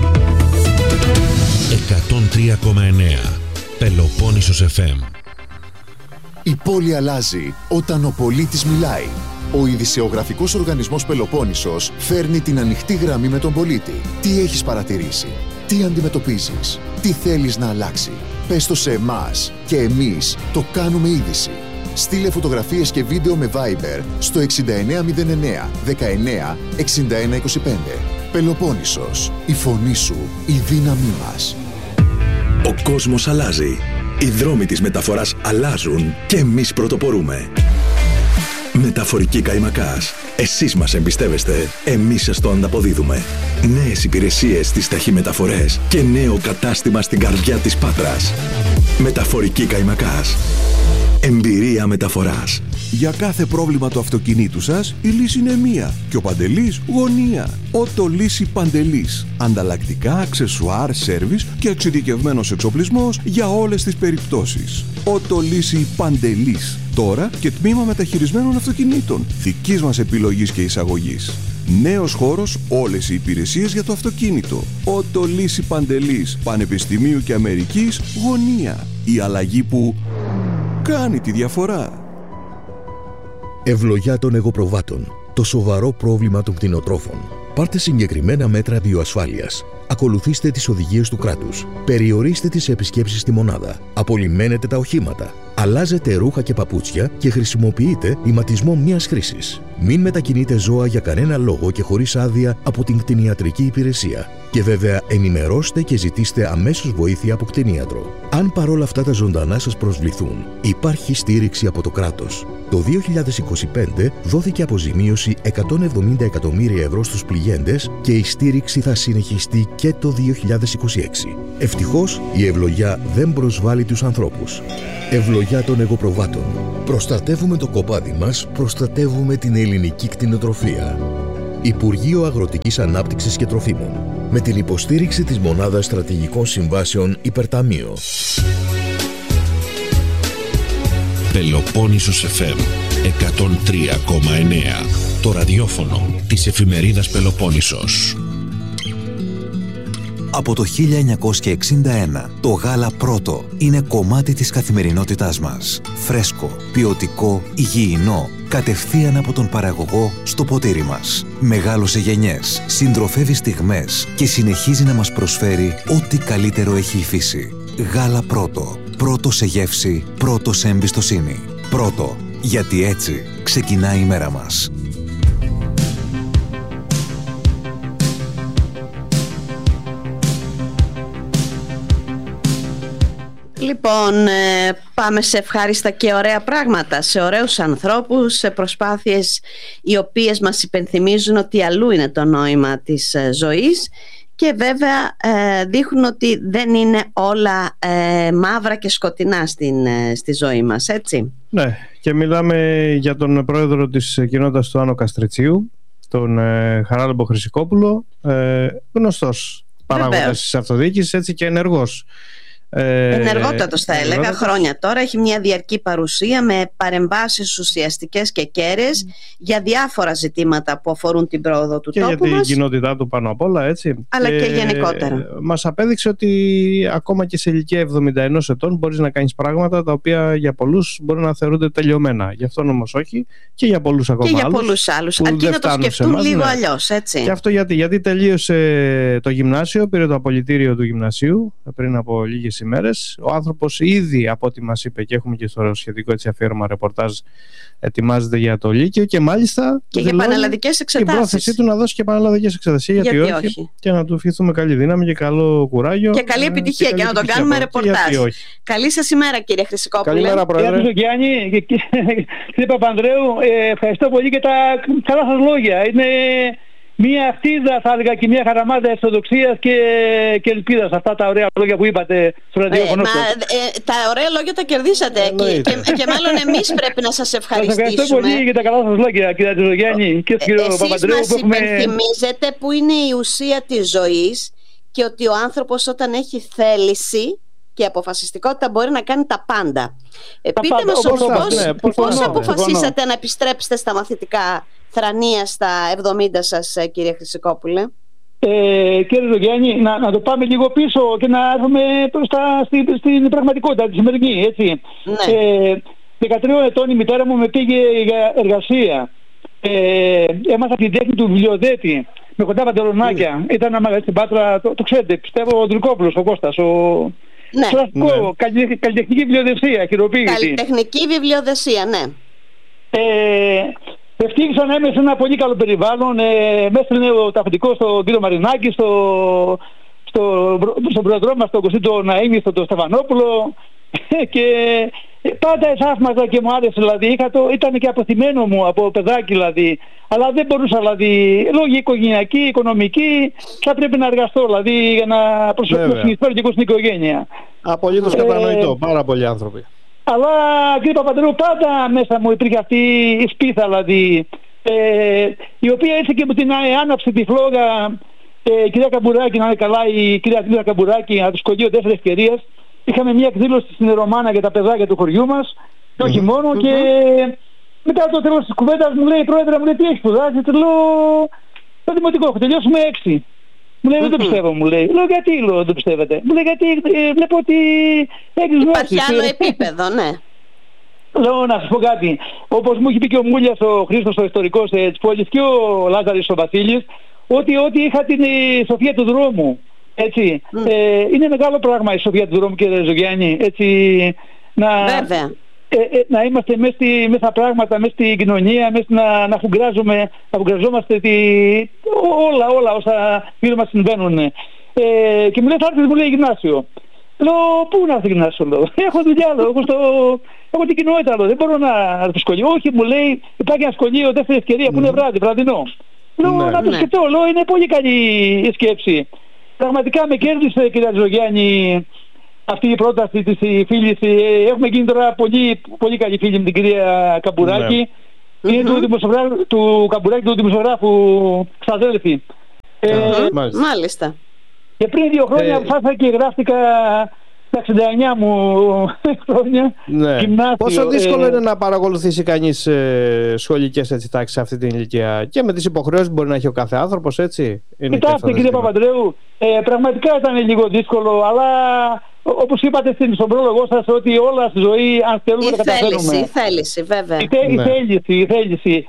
103,9 Πελοπόννησος FM. Η πόλη αλλάζει όταν ο πολίτης μιλάει. Ο ειδησεογραφικός οργανισμός Πελοπόννησος φέρνει την ανοιχτή γραμμή με τον πολίτη. Τι έχεις παρατηρήσει, τι αντιμετωπίζεις, τι θέλεις να αλλάξει. Πες το σε εμάς και εμείς το κάνουμε είδηση. Στείλε φωτογραφίες και βίντεο με Viber στο 6909 19 61 25. Πελοπόννησος, η φωνή σου, η δύναμή μας. Ο κόσμος αλλάζει. Οι δρόμοι της μεταφοράς αλλάζουν και εμείς πρωτοπορούμε. Μεταφορική Καϊμακάς. Εσείς μας εμπιστεύεστε, εμείς σας το ανταποδίδουμε. Νέες υπηρεσίες στις ταχυμεταφορές και νέο κατάστημα στην καρδιά της Πάτρας. Μεταφορική Καϊμακάς. Εμπειρία μεταφοράς. Για κάθε πρόβλημα του αυτοκινήτου σας, η λύση είναι μία και ο Παντελής γωνία. Οτολύση Παντελής. Ανταλλακτικά, αξεσουάρ, σέρβις και εξειδικευμένος εξοπλισμός για όλες τις περιπτώσεις. Οτολύση Παντελής. Τώρα και τμήμα μεταχειρισμένων αυτοκινήτων. Δικής μας επιλογής και εισαγωγής. Νέος χώρος, όλες οι υπηρεσίες για το αυτοκίνητο. Οτολύση Παντελής. Πανεπιστημίου και Αμερικής γωνία. Η αλλαγή που κάνει τη διαφορά. Ευλογιά των εγωπροβάτων. Το σοβαρό πρόβλημα των κτηνοτρόφων. Πάρτε συγκεκριμένα μέτρα βιοασφάλειας. Ακολουθήστε τις οδηγίες του κράτους. Περιορίστε τις επισκέψεις στη μονάδα. Απολυμμένετε τα οχήματα. Αλλάζετε ρούχα και παπούτσια και χρησιμοποιείτε ηματισμό μίας χρήσης. Μην μετακινείτε ζώα για κανένα λόγο και χωρίς άδεια από την κτηνιατρική υπηρεσία. Και βέβαια ενημερώστε και ζητήστε αμέσως βοήθεια από κτηνίατρο. Αν παρόλα αυτά τα ζωντανά σας προσβληθούν, υπάρχει στήριξη από το κράτος. Το 2025 δόθηκε αποζημίωση 170 εκατομμύρια ευρώ στους πληγέντες και η στήριξη θα συνεχιστεί και το 2026. Ευτυχώς η ευλογιά δεν προσβάλλει τους ανθρώπους. Ευλογιά των εγωπροβάτων. Προστατεύουμε το κοπάδι μας, προστατεύουμε την ελληνική κτηνοτροφία. Υπουργείο Αγροτικής Ανάπτυξης και Τροφίμων. Με την υποστήριξη της Μονάδας Στρατηγικών Συμβάσεων Υπερταμείο. Πελοπόννησος FM 103,9. Το ραδιόφωνο της εφημερίδας Πελοπόννησος. Από το 1961, το γάλα πρώτο είναι κομμάτι της καθημερινότητάς μας. Φρέσκο, ποιοτικό, υγιεινό, κατευθείαν από τον παραγωγό στο ποτήρι μας. Μεγάλωσε γενιές, συντροφεύει στιγμές και συνεχίζει να μας προσφέρει ό,τι καλύτερο έχει η φύση. Γάλα πρώτο. Πρώτο σε γεύση, πρώτο σε εμπιστοσύνη. Πρώτο, γιατί έτσι ξεκινάει η μέρα μας. Λοιπόν, πάμε σε ευχάριστα και ωραία πράγματα, σε ωραίους ανθρώπους, σε προσπάθειες οι οποίες μας υπενθυμίζουν ότι αλλού είναι το νόημα της ζωής και βέβαια δείχνουν ότι δεν είναι όλα μαύρα και σκοτεινά στη ζωή μας, έτσι. Ναι, και μιλάμε για τον πρόεδρο της κοινότητας του Άνω Καστριτσίου, τον Χαράλαμπο Χρυσικόπουλο, γνωστός παράγοντας της αυτοδιοίκησης, έτσι, και ενεργός. Ενεργότατος θα έλεγα, χρόνια τώρα. Έχει μια διαρκή παρουσία με παρεμβάσεις ουσιαστικές και κέραιες για διάφορα ζητήματα που αφορούν την πρόοδο του και τόπου για μας. την κοινότητά του πάνω απ' όλα, έτσι. Αλλά και γενικότερα. Μας απέδειξε ότι ακόμα και σε ηλικία 71 ετών μπορείς να κάνεις πράγματα τα οποία για πολλούς μπορεί να θεωρούνται τελειωμένα. Γι' αυτό όμως όχι, και για πολλούς ακόμα άλλους. Και για πολλούς άλλους, αρκεί να το σκεφτούν λίγο αλλιώς, έτσι. Και αυτό γιατί τελείωσε το γυμνάσιο, πήρε το απολυτήριο του γυμνασίου πριν από λίγες ημέρες. Ο άνθρωπος ήδη, από ό,τι μας είπε, και έχουμε και στο σχετικό αφιέρωμα ρεπορτάζ, ετοιμάζεται για το Λύκειο και μάλιστα και για πανελλαδικές εξετάσεις. Η πρόθεσή του να δώσει και πανελλαδικές εξετάσεις. Γιατί όχι. Και να του ευχηθούμε καλή δύναμη και καλό κουράγιο. Και καλή επιτυχία και να τον κάνουμε ρεπορτάζ. Καλή σας ημέρα, κύριε Χρυσικόπουλε. Καλημέρα, Πρόεδρε. Γεια σας, Γιάννη. Κύριε Παπανδρέου, ευχαριστώ πολύ για τα καλά σας λόγια. Είναι μία χτίδα, θα έλεγα, και μία χαραμάδα αισιοδοξίας και ελπίδας. Αυτά τα ωραία λόγια που είπατε στο ραδιόφωνο. Τα ωραία λόγια τα κερδίσατε και μάλλον εμείς πρέπει να σας ευχαριστήσουμε. Σας ευχαριστώ πολύ για τα καλά σας λόγια, κύριε Τζογιάννη και κύριο Παπανδρέου. Εσείς μας υπενθυμίζετε που είναι η ουσία της ζωής και ότι ο άνθρωπος όταν έχει θέληση και αποφασιστικότητα μπορεί να κάνει τα πάντα. Πείτε μας όμως πώς αποφασίσατε να επιστρέψετε στα μαθητικά θρανία στα 70 σας, κύριε Χρυσικόπουλε? Κύριε Ζωγιάννη, να το πάμε λίγο πίσω και να έρθουμε στην πραγματικότητα τη σημερινή, έτσι. Ναι. 13 ετών η μητέρα μου με πήγε για εργασία. Έμαθα την τέχνη του βιβλιοδέτη με κοντά παντελονάκια. Ήταν ένα μαγαζί στην Πάτρα, το ξέρετε, πιστεύω, ο Ντρικόπουλος, ο Κώστας, κλασικό, καλλιτεχνική βιβλιοδεσία, χειροποίητη. Καλλιτεχνική βιβλιοδεσία, ναι. Ευτύχησα να είμαι σε ένα πολύ καλό περιβάλλον. Μέσα είναι το αφεντικό στον κύριο Μαρινάκη, στον πρόεδρό μας, τον Κωστή Ναΐμι, στον Στεφανόπουλο. Και πάντα εσάφμαζα και μου άρεσε, δηλαδή. Ήταν και αποθυμένο μου από παιδάκι, δηλαδή. Αλλά δεν μπορούσα, δηλαδή, λόγω οικογενειακή, οικονομική, θα πρέπει να εργαστώ, δηλαδή, για να προσφέρω και εγώ στην οικογένεια. Απολύτως κατανοητό, πάρα πολλοί άνθρωποι. Αλλά, κύριε Παπανδρέου, πάντα μέσα μου υπήρχε αυτή η σπίθα, δηλαδή, η οποία ήρθε και μου την άναψε τη φλόγα, κυρία Καμπουράκη, να είναι καλά, η κυρία Τίλα Καμπουράκη, από το σχολείο 4 Ευκαιρίας. Είχαμε μια εκδήλωση στην Ρωμάνα για τα παιδάκια του χωριού μας, και όχι μόνο, και μετά το τέλος της κουβέντας μου λέει, πρόεδρε, μου λέει, τι έχει σπουδάσει? Του λέω, το δημοτικό, έχω τελειώσει με 6. Μου λέει, δεν το πιστεύω, μου λέει. Λέω, γιατί δεν το πιστεύετε? Μου λέει, γιατί βλέπω ότι έχεις γνώσεις. Υπάρχει άλλο επίπεδο, ναι. Λέω, να σας πω κάτι. Όπως μου έχει πει και ο Μούλιας, ο Χρήστος, ο ιστορικός της πόλης, και ο Λάζαρης ο Βασίλης, ότι είχα την σοφία του δρόμου. Έτσι. Είναι μεγάλο πράγμα η σοφία του δρόμου, κύριε Ζωγιάννη. Έτσι, να είμαστε μέσα στα πράγματα, μέσα στην κοινωνία, να φουγκραζόμαστε όλα όσα γύρω μας συμβαίνουν. Και μου λέει, θα έρθει, μου λέει, γυμνάσιο. Λέω, πού να έρθει γυμνάσιο, λέω. Έχω δουλειά, λέω. Έχω την κοινότητα, λέω. Δεν μπορώ να έρθω σχολείο. Όχι, μου λέει, υπάρχει ένα σχολείο, δεύτερη ευκαιρία που είναι βραδινό. Λέω, να το σκεφτώ, λέω, είναι πολύ καλή η σκέψη. Πραγματικά με κέρδισε, κυρία Ζωγιάννη, αυτή η πρόταση της φίλης. Έχουμε γίνει τώρα πολύ καλή φίλη με την κυρία Καμπουράκη. Είναι του Καμπουράκη, του δημοσιογράφου ξαδέλφη. Μάλιστα. Και πριν 2 χρόνια αποφάσισα και γράφτηκα τα 69 μου χρόνια. Γυμνάσιο. Πόσο δύσκολο είναι να παρακολουθήσει κανείς σχολικές τάξεις σε αυτή την ηλικία, και με τις υποχρεώσεις που μπορεί να έχει ο κάθε άνθρωπος, έτσι? Κοιτάξτε, κύριε Παπαντρέου, πραγματικά ήταν λίγο δύσκολο, αλλά όπως είπατε στον πρόλογο σας, ότι όλα στη ζωή, αν θέλουμε, να καταφέρουμε. Η θέληση, βέβαια. Η θέληση.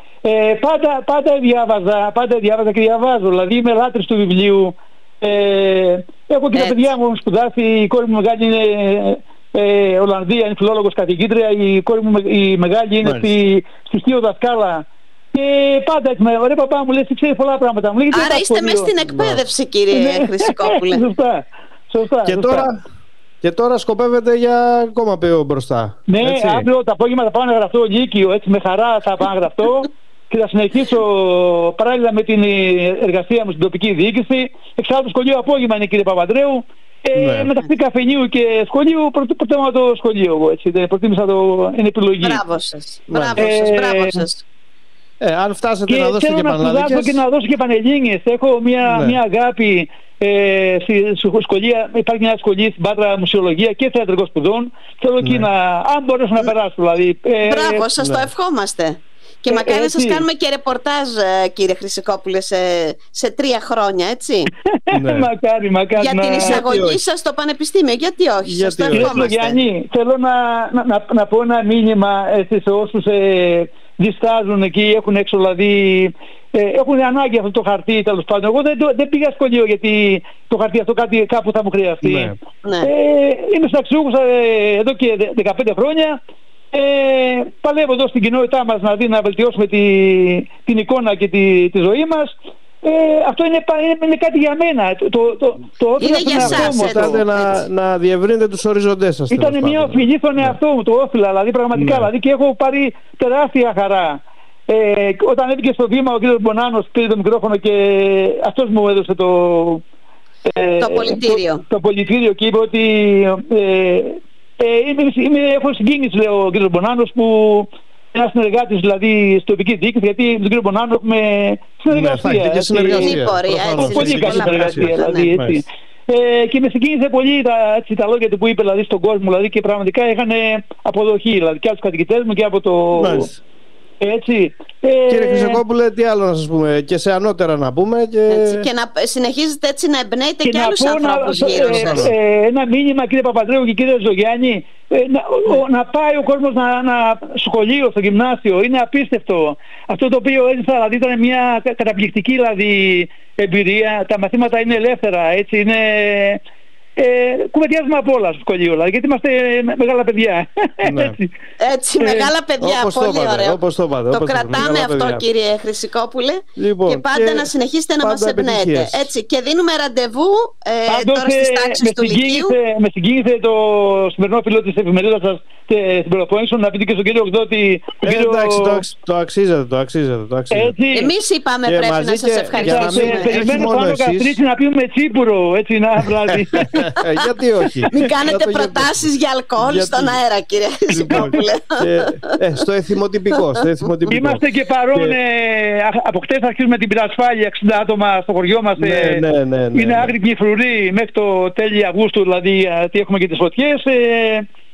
Πάντα διάβαζα και διαβάζω. Δηλαδή είμαι λάτρης του βιβλίου. Έχω και τα παιδιά μου σπουδάσει. Η κόρη μου μεγάλη είναι Ολλανδία, είναι φιλόλογος καθηγήτρια. Η κόρη μου η μεγάλη είναι στοιχείο δασκάλα. Και πάντα έτσι, ρε παπά μου, λες, ξέρει πολλά πράγματα. Άρα είστε μέσα στην εκπαίδευση, κύριε Χρυσικόπουλε. Σωστά. Και τώρα σκοπεύετε για ακόμα πιο μπροστά. Ναι, αύριο το απόγευμα θα πάω να γραφτώ Λύκειο, έτσι με χαρά θα πάω να γραφτώ. Και θα συνεχίσω παράλληλα με την εργασία μου στην τοπική διοίκηση. Εξάλλου το σχολείο απόγευμα είναι, κύριε Παπαντρέου. Μεταξύ καφενείου και σχολείου, προτιμώ το σχολείο εγώ, έτσι. Προτίμησα είναι επιλογή. Μπράβο σας. Αν φτάσετε να δώσετε και πανελλήνιες. Θέλω και να δώσω και πανελλήνιες. Έχω μια αγάπη σχολεία. Υπάρχει μια σχολή στην Πάτρα, μουσιολογία και θεατρικών σπουδών. Θέλω εκεί αν μπορέσω να περάσω, δηλαδή. Μπράβο, σας το ευχόμαστε. Και μακάρι να σας κάνουμε και ρεπορτάζ, κύριε Χρυσικόπουλε, σε 3 χρόνια, έτσι. Μακάρι. Για την εισαγωγή σας στο πανεπιστήμιο. Γιατί όχι, σας το ευχόμαστε. Γιάννη, θέλω να πω ένα μήνυμα σε όσους διστάζουν εκεί, έχουν έξω, δηλαδή έχουν ανάγκη αυτό το χαρτί, τέλος πάντων. Εγώ δεν πήγα σχολείο γιατί το χαρτί αυτό κάπου θα μου χρειαστεί. Είμαι συνταξιούχος εδώ και 15 χρόνια. Παλεύω εδώ στην κοινότητά μας να βελτιώσουμε την εικόνα και τη ζωή μας. Αυτό είναι κάτι για μένα. Είναι για σας. Να διευρύνετε τους οριζοντές σας. Ήταν μια οφειλή στον εαυτό μου, το όφιλα, δηλαδή πραγματικά. Δηλαδή, και έχω πάρει τεράστια χαρά. Όταν έβηκε στο βήμα ο κ. Μπονάνος, πήρε το μικρόφωνο και αυτός μου έδωσε το πολιτήριο και είπε ότι έχω συγκίνηση, λέει ο κ. Μπονάνος, που ένας συνεργάτης, δηλαδή στην τοπική διοίκηση, γιατί με τον κ. Μπονάνο έχουμε συνεργασία. Πολύ καλή συνεργασία, δηλαδή, έτσι. Και με συγκίνησε πολύ τα λόγια του που είπε, δηλαδή, στον κόσμο, δηλαδή, και πραγματικά είχαν αποδοχή, δηλαδή, και από τους κατοικητές μου και από το... Έτσι. Κύριε Χρυσικόπουλε, τι άλλο να σας πούμε, και σε ανώτερα να πούμε. Και να συνεχίζετε έτσι να εμπνέετε και άλλους ανθρώπους γύρω σας. Ένα μήνυμα, κύριε Παπαντρέου και κύριε Ζωγιάννη, να πάει ο κόσμος στο σχολείο, στο γυμνάσιο, είναι απίστευτο. Αυτό το οποίο έζησα, δηλαδή, ήταν μια καταπληκτική, δηλαδή, εμπειρία. Τα μαθήματα είναι ελεύθερα, έτσι, είναι... κουβεντιάζουμε από όλα στο σχολείο, δηλαδή, γιατί είμαστε μεγάλα παιδιά. Έτσι, μεγάλα παιδιά, πολύ ωραίο. Το κρατάμε αυτό, κύριε Χρυσικόπουλε, και πάντα να συνεχίσετε να μας εμπνέετε. Έτσι, και δίνουμε ραντεβού τώρα στις τάξεις του Λυκείου. Με συγκίνησε το σημερινό φίλο της εφημερίδας σας στην Πελοπόννησο, να πείτε και στον κύριο Εκδότη. Εντάξει, το αξίζετε. Εμείς είπαμε, πρέπει να σας ευχαριστήσουμε. Περιμένω πάνω Καστρίτσι να πιούμε τσίπουρο, έτσι, ένα βράδυ. Γιατί όχι. Μην κάνετε προτάσεις για αλκοόλ στον αέρα, κύριε Χρυσικόπουλε. Στο εθιμοτυπικό. Είμαστε και παρόν. Από χτες αρχίζουμε την πυρασφάλεια, 60 άτομα στο χωριό μας. Είναι άγρυπνη φρουρή μέχρι το τέλη Αυγούστου, δηλαδή, έχουμε και τις φωτιές.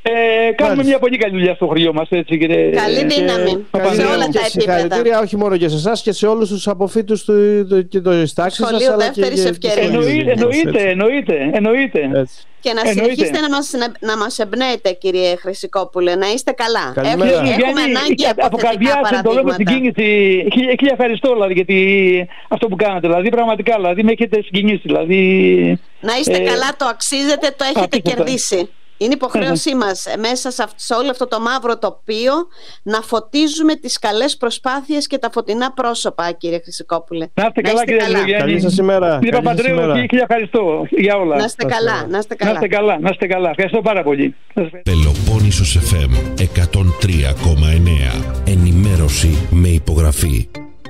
Κάνουμε μια πολύ καλή δουλειά στο χωριό μας, έτσι, κύριε. Καλή δύναμη σε όλα τα επίπεδα. Συγχαρητήρια όχι μόνο για εσάς και σε όλους τους αποφύτους της τάξης σας. Σχολείο δεύτερης ευκαιρίας. Εννοείται. Και να συνεχίσετε να μας εμπνέετε, κύριε Χρυσικόπουλε, να είστε καλά. Έχουμε ανάγκη από θετικά παραδείγματα. Χίλια ευχαριστώ, δηλαδή, γιατί αυτό που κάνατε, δηλαδή, πραγματικά, δηλαδή, με έχετε συγκινήσει, δηλαδή. Να είστε καλά, το αξίζετε, το έχετε κερδίσει. Είναι υποχρέωσή μας μέσα σε όλο αυτό το μαύρο τοπίο να φωτίζουμε τις καλές προσπάθειες και τα φωτεινά πρόσωπα, κύριε Χρυσικόπουλε. Να είστε καλά, κύριε Λογιάννη. Καλή σας ημέρα. Κύριε Παπαντρέου, χίλια ευχαριστώ για όλα. Να είστε καλά. Να είστε καλά. Ευχαριστώ πάρα πολύ. Πελοπόννησος FM 103,9. Ενημέρωση με υπογραφή.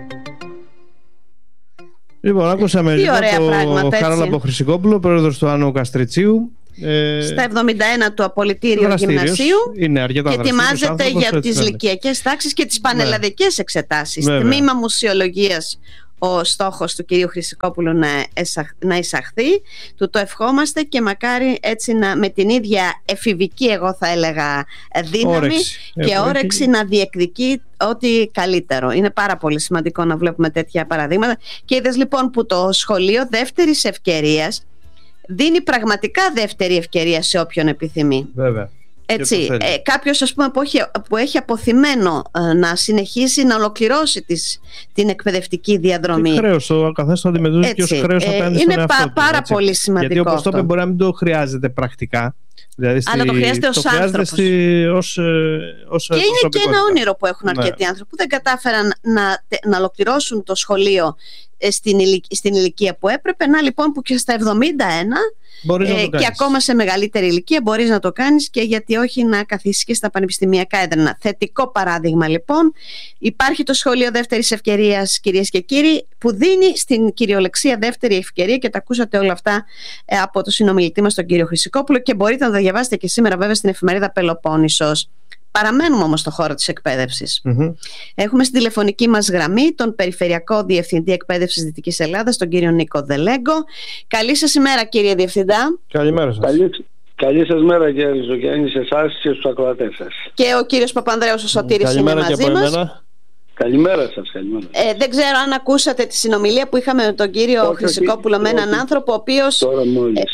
Λοιπόν, ακούσαμε τον Χαράλαμπο Χρυσικόπουλο, πρόεδρος του Άνω Καστριτσίου. Στα 71 του απολυτήριο γυμνασίου και ετοιμάζεται για τις λυκειακές τάξεις και τις πανελλαδικές εξετάσεις. Τμήμα μουσιολογίας ο στόχος του κυρίου Χρυσικόπουλου να εισαχθεί. Του το ευχόμαστε και μακάρι έτσι με την ίδια εφηβική, εγώ θα έλεγα, δύναμη και όρεξη να διεκδικεί ό,τι καλύτερο. Είναι πάρα πολύ σημαντικό να βλέπουμε τέτοια παραδείγματα. Και είδες λοιπόν που το σχολείο δεύτερης ευκαιρίας δίνει πραγματικά δεύτερη ευκαιρία σε όποιον επιθυμεί. Βέβαια. Έτσι, κάποιος, ας πούμε, που έχει αποθυμένο να συνεχίσει να ολοκληρώσει την εκπαιδευτική διαδρομή. Τι χρέος, ο καθένας το αντιμετωπίζει και ως χρέος απέναντι στον εαυτό του. Είναι πάρα πολύ σημαντικό. Γιατί όπως το είπε, μπορεί να μην το χρειάζεται πρακτικά. Δηλαδή αλλά το χρειάζεται ως άνθρωπος. Και είναι και ένα όνειρο που έχουν αρκετοί άνθρωποι που δεν κατάφεραν να ολοκληρώσουν το σχολείο στην ηλικία που έπρεπε. Να λοιπόν που και στα 71 και ακόμα σε μεγαλύτερη ηλικία μπορείς να το κάνεις, και γιατί όχι να καθίσεις και στα πανεπιστημιακά έδρανα. Θετικό παράδειγμα λοιπόν. Υπάρχει το σχολείο δεύτερης ευκαιρίας, κυρίες και κύριοι, που δίνει στην κυριολεξία δεύτερη ευκαιρία, και τα ακούσατε όλα αυτά από το συνομιλητή μας τον κύριο Χρυσικόπουλο, και μπορείτε να τα διαβάσετε και σήμερα βέβαια στην εφημερίδα Πελοπόννησος. Παραμένουμε όμως στο χώρο της εκπαίδευσης. Έχουμε στην τηλεφωνική μας γραμμή τον Περιφερειακό Διευθυντή Εκπαίδευσης Δυτικής Ελλάδας, τον κύριο Νίκο Δελέγκο. Καλή σας ημέρα, κύριε Διευθυντά. Καλημέρα σας. Καλή σας μέρα, κύριε Ριζογιάννη, σε εσάς και στους ακροατές σας. Και ο κύριος Παπανδρέος ο Σωτήρης είναι μαζί μας. Καλημέρα σας, καλημέρα. Δεν ξέρω αν ακούσατε τη συνομιλία που είχαμε με τον κύριο Χρυσικόπουλο, με έναν άνθρωπο ο οποίος τώρα μόλις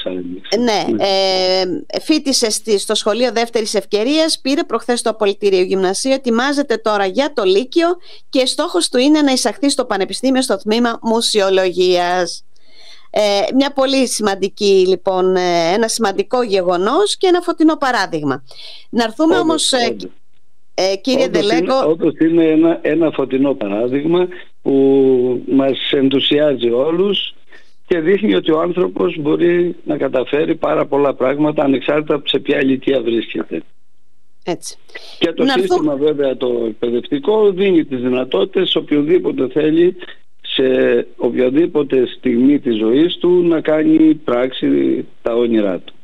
φοιτήσε στο σχολείο δεύτερης ευκαιρίας, πήρε προχθές το απολυτήριο γυμνασίου, ετοιμάζεται τώρα για το Λύκειο και στόχος του είναι να εισαχθεί στο Πανεπιστήμιο στο τμήμα μουσιολογίας. Μια πολύ σημαντική λοιπόν, ένα σημαντικό γεγονός και ένα φωτεινό παράδειγμα. Να έρθουμε όμως... Κύριε Δελέγκο, όντως είναι ένα φωτεινό παράδειγμα που μας ενθουσιάζει όλους και δείχνει ότι ο άνθρωπος μπορεί να καταφέρει πάρα πολλά πράγματα ανεξάρτητα σε ποια ηλικία βρίσκεται. Έτσι. Και το σύστημα βέβαια το εκπαιδευτικό δίνει τις δυνατότητες οποιοδήποτε θέλει σε οποιαδήποτε στιγμή της ζωής του να κάνει πράξη τα όνειρά του.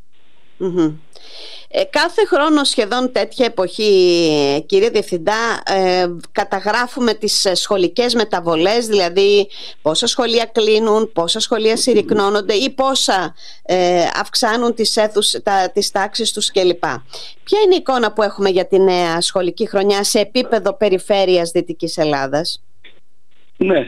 Κάθε χρόνο σχεδόν τέτοια εποχή, κύριε Διευθυντά, καταγράφουμε τις σχολικές μεταβολές, δηλαδή πόσα σχολεία κλείνουν, πόσα σχολεία συρρικνώνονται ή πόσα αυξάνουν τις τάξεις τους κλπ. Ποια είναι η εικόνα που έχουμε για τη νέα σχολική χρονιά σε επίπεδο περιφέρειας Δυτικής Ελλάδας? Ναι.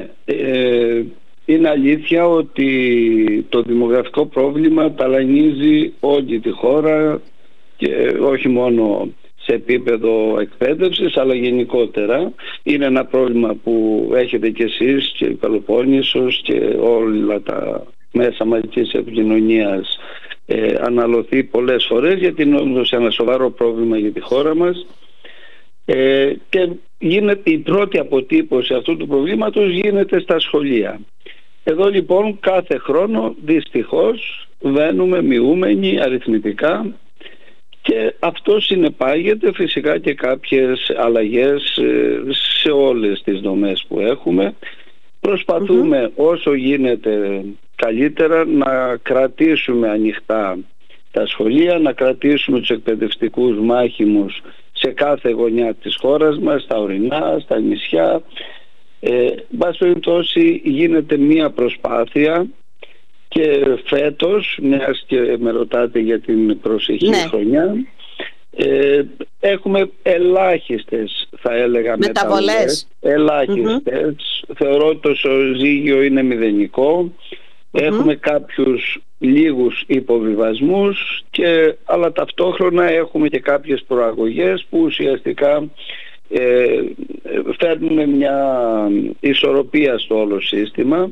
Είναι αλήθεια ότι το δημογραφικό πρόβλημα ταλανίζει όλη τη χώρα και όχι μόνο σε επίπεδο εκπαίδευσης αλλά γενικότερα. Είναι ένα πρόβλημα που έχετε κι εσείς και η Πελοπόννησος και όλα τα μέσα μαζικής επικοινωνίας αναλωθεί πολλές φορές, γιατί είναι όντως ένα σοβαρό πρόβλημα για τη χώρα μας. Και γίνεται η πρώτη αποτύπωση αυτού του προβλήματος γίνεται στα σχολεία. Εδώ λοιπόν κάθε χρόνο δυστυχώς βαίνουμε μειούμενοι αριθμητικά και αυτό συνεπάγεται φυσικά και κάποιες αλλαγές σε όλες τις δομές που έχουμε. Προσπαθούμε όσο γίνεται καλύτερα να κρατήσουμε ανοιχτά τα σχολεία, να κρατήσουμε τους εκπαιδευτικούς μάχημους σε κάθε γωνιά της χώρας μας, στα ορεινά, στα νησιά. Μπας περιπτώσει γίνεται μία προσπάθεια και φέτος, μιας και με ρωτάτε για την προσεχή χρονιά, Έχουμε ελάχιστες, θα έλεγα, μεταβολές. Ελάχιστες. Θεωρώ ότι το ισοζύγιο είναι μηδενικό. Έχουμε κάποιους λίγους υποβιβασμούς, αλλά ταυτόχρονα έχουμε και κάποιες προαγωγές που ουσιαστικά φέρνουν μια ισορροπία στο όλο σύστημα.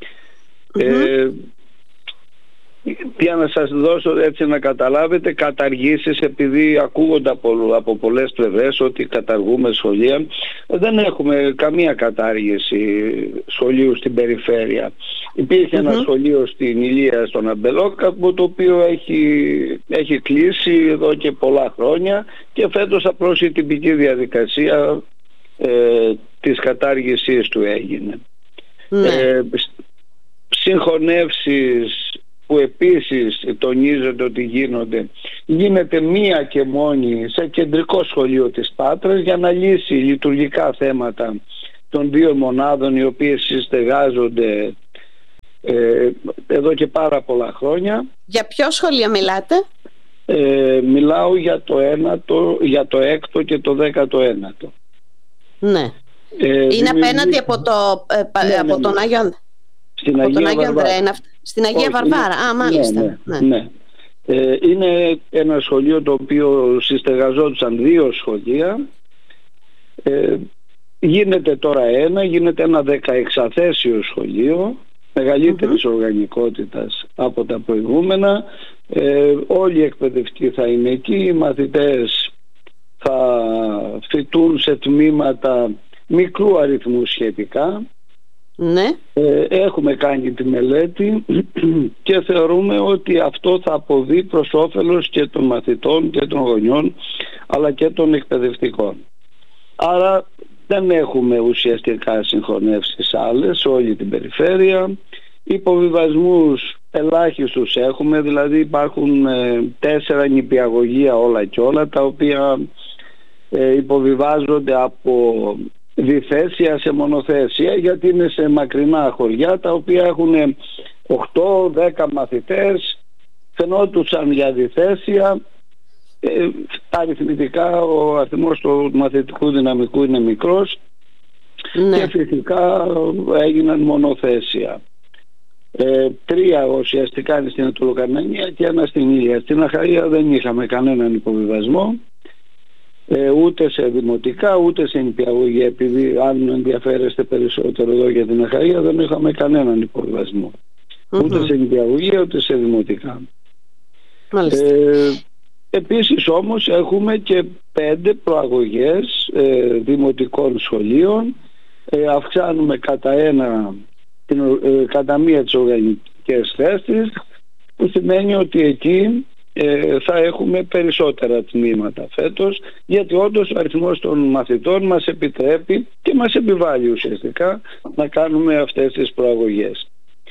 Για να σας δώσω έτσι να καταλάβετε, καταργήσεις, επειδή ακούγονται από πολλές πλευρές ότι καταργούμε σχολεία, δεν έχουμε καμία κατάργηση σχολείου στην περιφέρεια. Υπήρχε ένα σχολείο στην Ηλία, στον Αμπελόκαπο, το οποίο έχει κλείσει εδώ και πολλά χρόνια, και φέτος απλώς η τυπική διαδικασία της κατάργησής του έγινε. Συγχωνεύσεις που επίσης τονίζονται ότι γίνεται μία και μόνη σε κεντρικό σχολείο της Πάτρας για να λύσει λειτουργικά θέματα των δύο μονάδων, οι οποίες συστεγάζονται εδώ και πάρα πολλά χρόνια. Για ποιο σχολείο μιλάτε? Μιλάω για το 6ο και το 19ο. Ναι. Είναι απέναντι από τον Άγιο... Στην Αγία Ανδρέα, στην Αγία Βαρβάρα. Μάλιστα. Ναι. Είναι ένα σχολείο το οποίο συστεγαζόντουσαν δύο σχολεία. Γίνεται τώρα γίνεται ένα 16θέσιο σχολείο μεγαλύτερης οργανικότητας από τα προηγούμενα. Όλοι οι εκπαιδευτικοί θα είναι εκεί, οι μαθητές θα φοιτούν σε τμήματα μικρού αριθμού σχετικά. Ναι. Έχουμε κάνει τη μελέτη και θεωρούμε ότι αυτό θα αποβεί προς όφελος και των μαθητών και των γονιών, αλλά και των εκπαιδευτικών. Άρα δεν έχουμε ουσιαστικά συγχωνεύσεις άλλες σε όλη την περιφέρεια. Υποβιβασμούς ελάχιστους έχουμε, δηλαδή υπάρχουν 4 νηπιαγωγεία όλα και όλα, τα οποία υποβιβάζονται από διθέσια σε μονοθέσια, γιατί είναι σε μακρινά χωριά τα οποία έχουν 8-10 μαθητές, φαινόντουσαν για διθέσια. Αριθμητικά ο αριθμός του μαθητικού δυναμικού είναι μικρός, και φυσικά έγιναν μονοθέσια. 3 ουσιαστικά είναι στην Αττολοκαρνανία και 1 στην Ήλια. Στην Αχαΐα δεν είχαμε κανέναν υποβιβασμό, ούτε σε δημοτικά ούτε σε νηπιαγωγεία, επειδή αν ενδιαφέρεστε περισσότερο εδώ για την Αχαΐα, δεν είχαμε κανέναν υποβιβασμό, ούτε σε νηπιαγωγεία ούτε σε δημοτικά. Επίσης όμως έχουμε και 5 προαγωγές δημοτικών σχολείων. Αυξάνουμε κατά μία τις οργανικές θέσεις, που σημαίνει ότι εκεί θα έχουμε περισσότερα τμήματα φέτος, γιατί όντως ο αριθμός των μαθητών μας επιτρέπει και μας επιβάλλει ουσιαστικά να κάνουμε αυτές τις προαγωγές.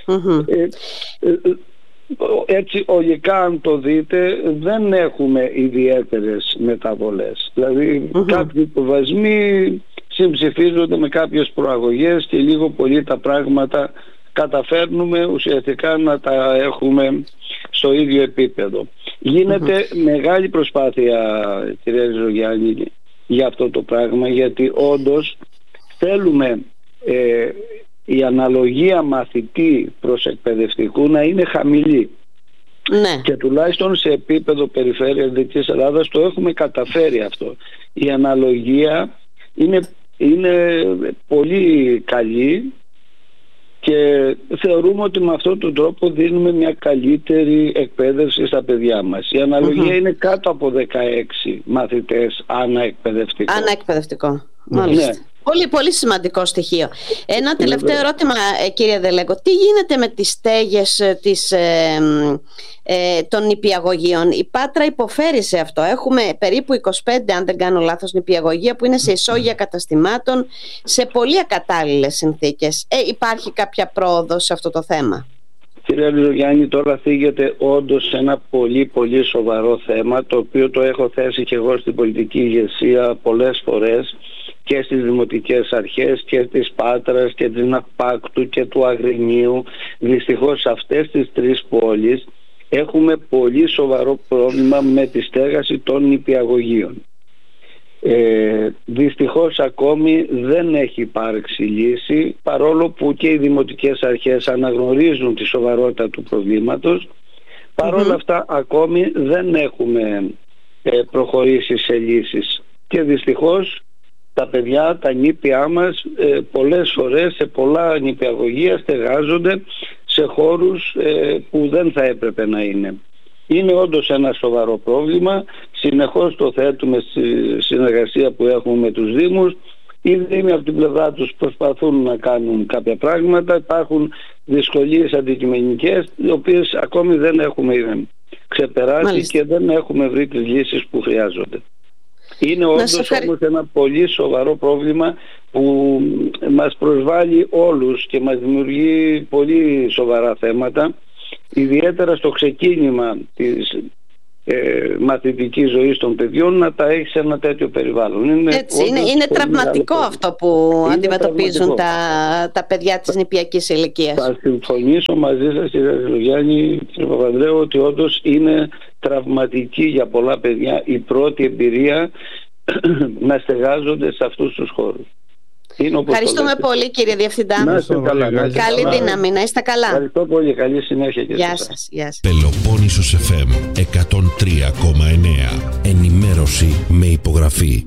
Έτσι ολικά, αν το δείτε, δεν έχουμε ιδιαίτερες μεταβολές. Δηλαδή κάποιοι υποβασμοί συμψηφίζονται με κάποιες προαγωγές και λίγο πολύ τα πράγματα καταφέρνουμε ουσιαστικά να τα έχουμε στο ίδιο επίπεδο. Γίνεται μεγάλη προσπάθεια, κυρία Ριζογιάννη, για αυτό το πράγμα, γιατί όντως θέλουμε η αναλογία μαθητή προς εκπαιδευτικού να είναι χαμηλή. Ναι. Και τουλάχιστον σε επίπεδο περιφέρειας Δυτικής Ελλάδας το έχουμε καταφέρει αυτό. Η αναλογία είναι πολύ καλή και θεωρούμε ότι με αυτόν τον τρόπο δίνουμε μια καλύτερη εκπαίδευση στα παιδιά μας. Η αναλογία είναι κάτω από 16 μαθητές ανά εκπαιδευτικό. Ανά εκπαιδευτικό, μάλιστα. Ναι. Πολύ, πολύ σημαντικό στοιχείο. Ένα τελευταίο ερώτημα, κύριε Δελέγκο. Τι γίνεται με τις στέγες των νηπιαγωγείων? Η Πάτρα υποφέρει σε αυτό. Έχουμε περίπου 25, αν δεν κάνω λάθος, νηπιαγωγεία που είναι σε ισόγεια καταστημάτων, σε πολύ ακατάλληλες συνθήκες. Υπάρχει κάποια πρόοδος σε αυτό το θέμα? Κύριε Ριζογιάννη, τώρα θίγεται όντως ένα πολύ πολύ σοβαρό θέμα, το οποίο το έχω θέσει και εγώ στην πολιτική ηγεσία πολλές φορές, και στις δημοτικές αρχές και της Πάτρας και της Ναυπάκτου και του Αγρινίου. Δυστυχώς σε αυτές τις 3 πόλεις έχουμε πολύ σοβαρό πρόβλημα με τη στέγαση των νηπιαγωγείων. Δυστυχώς ακόμη δεν έχει υπάρξει λύση, παρόλο που και οι δημοτικές αρχές αναγνωρίζουν τη σοβαρότητα του προβλήματος. Παρόλα αυτά ακόμη δεν έχουμε προχωρήσει σε λύσεις και δυστυχώς τα παιδιά, τα νήπια μας πολλές φορές σε πολλά νηπιαγωγεία στεγάζονται σε χώρους που δεν θα έπρεπε να είναι. Είναι όντως ένα σοβαρό πρόβλημα. Συνεχώς το θέτουμε στη συνεργασία που έχουμε με τους Δήμους. Οι Δήμοι από την πλευρά τους προσπαθούν να κάνουν κάποια πράγματα. Υπάρχουν δυσκολίες αντικειμενικές, οι οποίες ακόμη δεν έχουμε ξεπεράσει και δεν έχουμε βρει τις λύσεις που χρειάζονται. Είναι όντως όμως ένα πολύ σοβαρό πρόβλημα που μας προσβάλλει όλους και μας δημιουργεί πολύ σοβαρά θέματα, ιδιαίτερα στο ξεκίνημα της μαθητικής ζωής των παιδιών, να τα έχει σε ένα τέτοιο περιβάλλον. Είναι τραυματικό αυτό που αντιμετωπίζουν τα παιδιά της νηπιακής ηλικίας. Θα συμφωνήσω μαζί σας, κύριε Λογιάννη, κύριε Παπανδρέου, ότι όντως είναι τραυματική για πολλά παιδιά η πρώτη εμπειρία να στεγάζονται σε αυτούς τους χώρους. Ευχαριστούμε πολύ, κύριε Διευθυντά. Καλή δύναμη, να είστε καλά. Ευχαριστώ πολύ, καλή συνέχεια και γεια σας. Πελοπόννησος FM 103,9. Ενημέρωση με υπογραφή.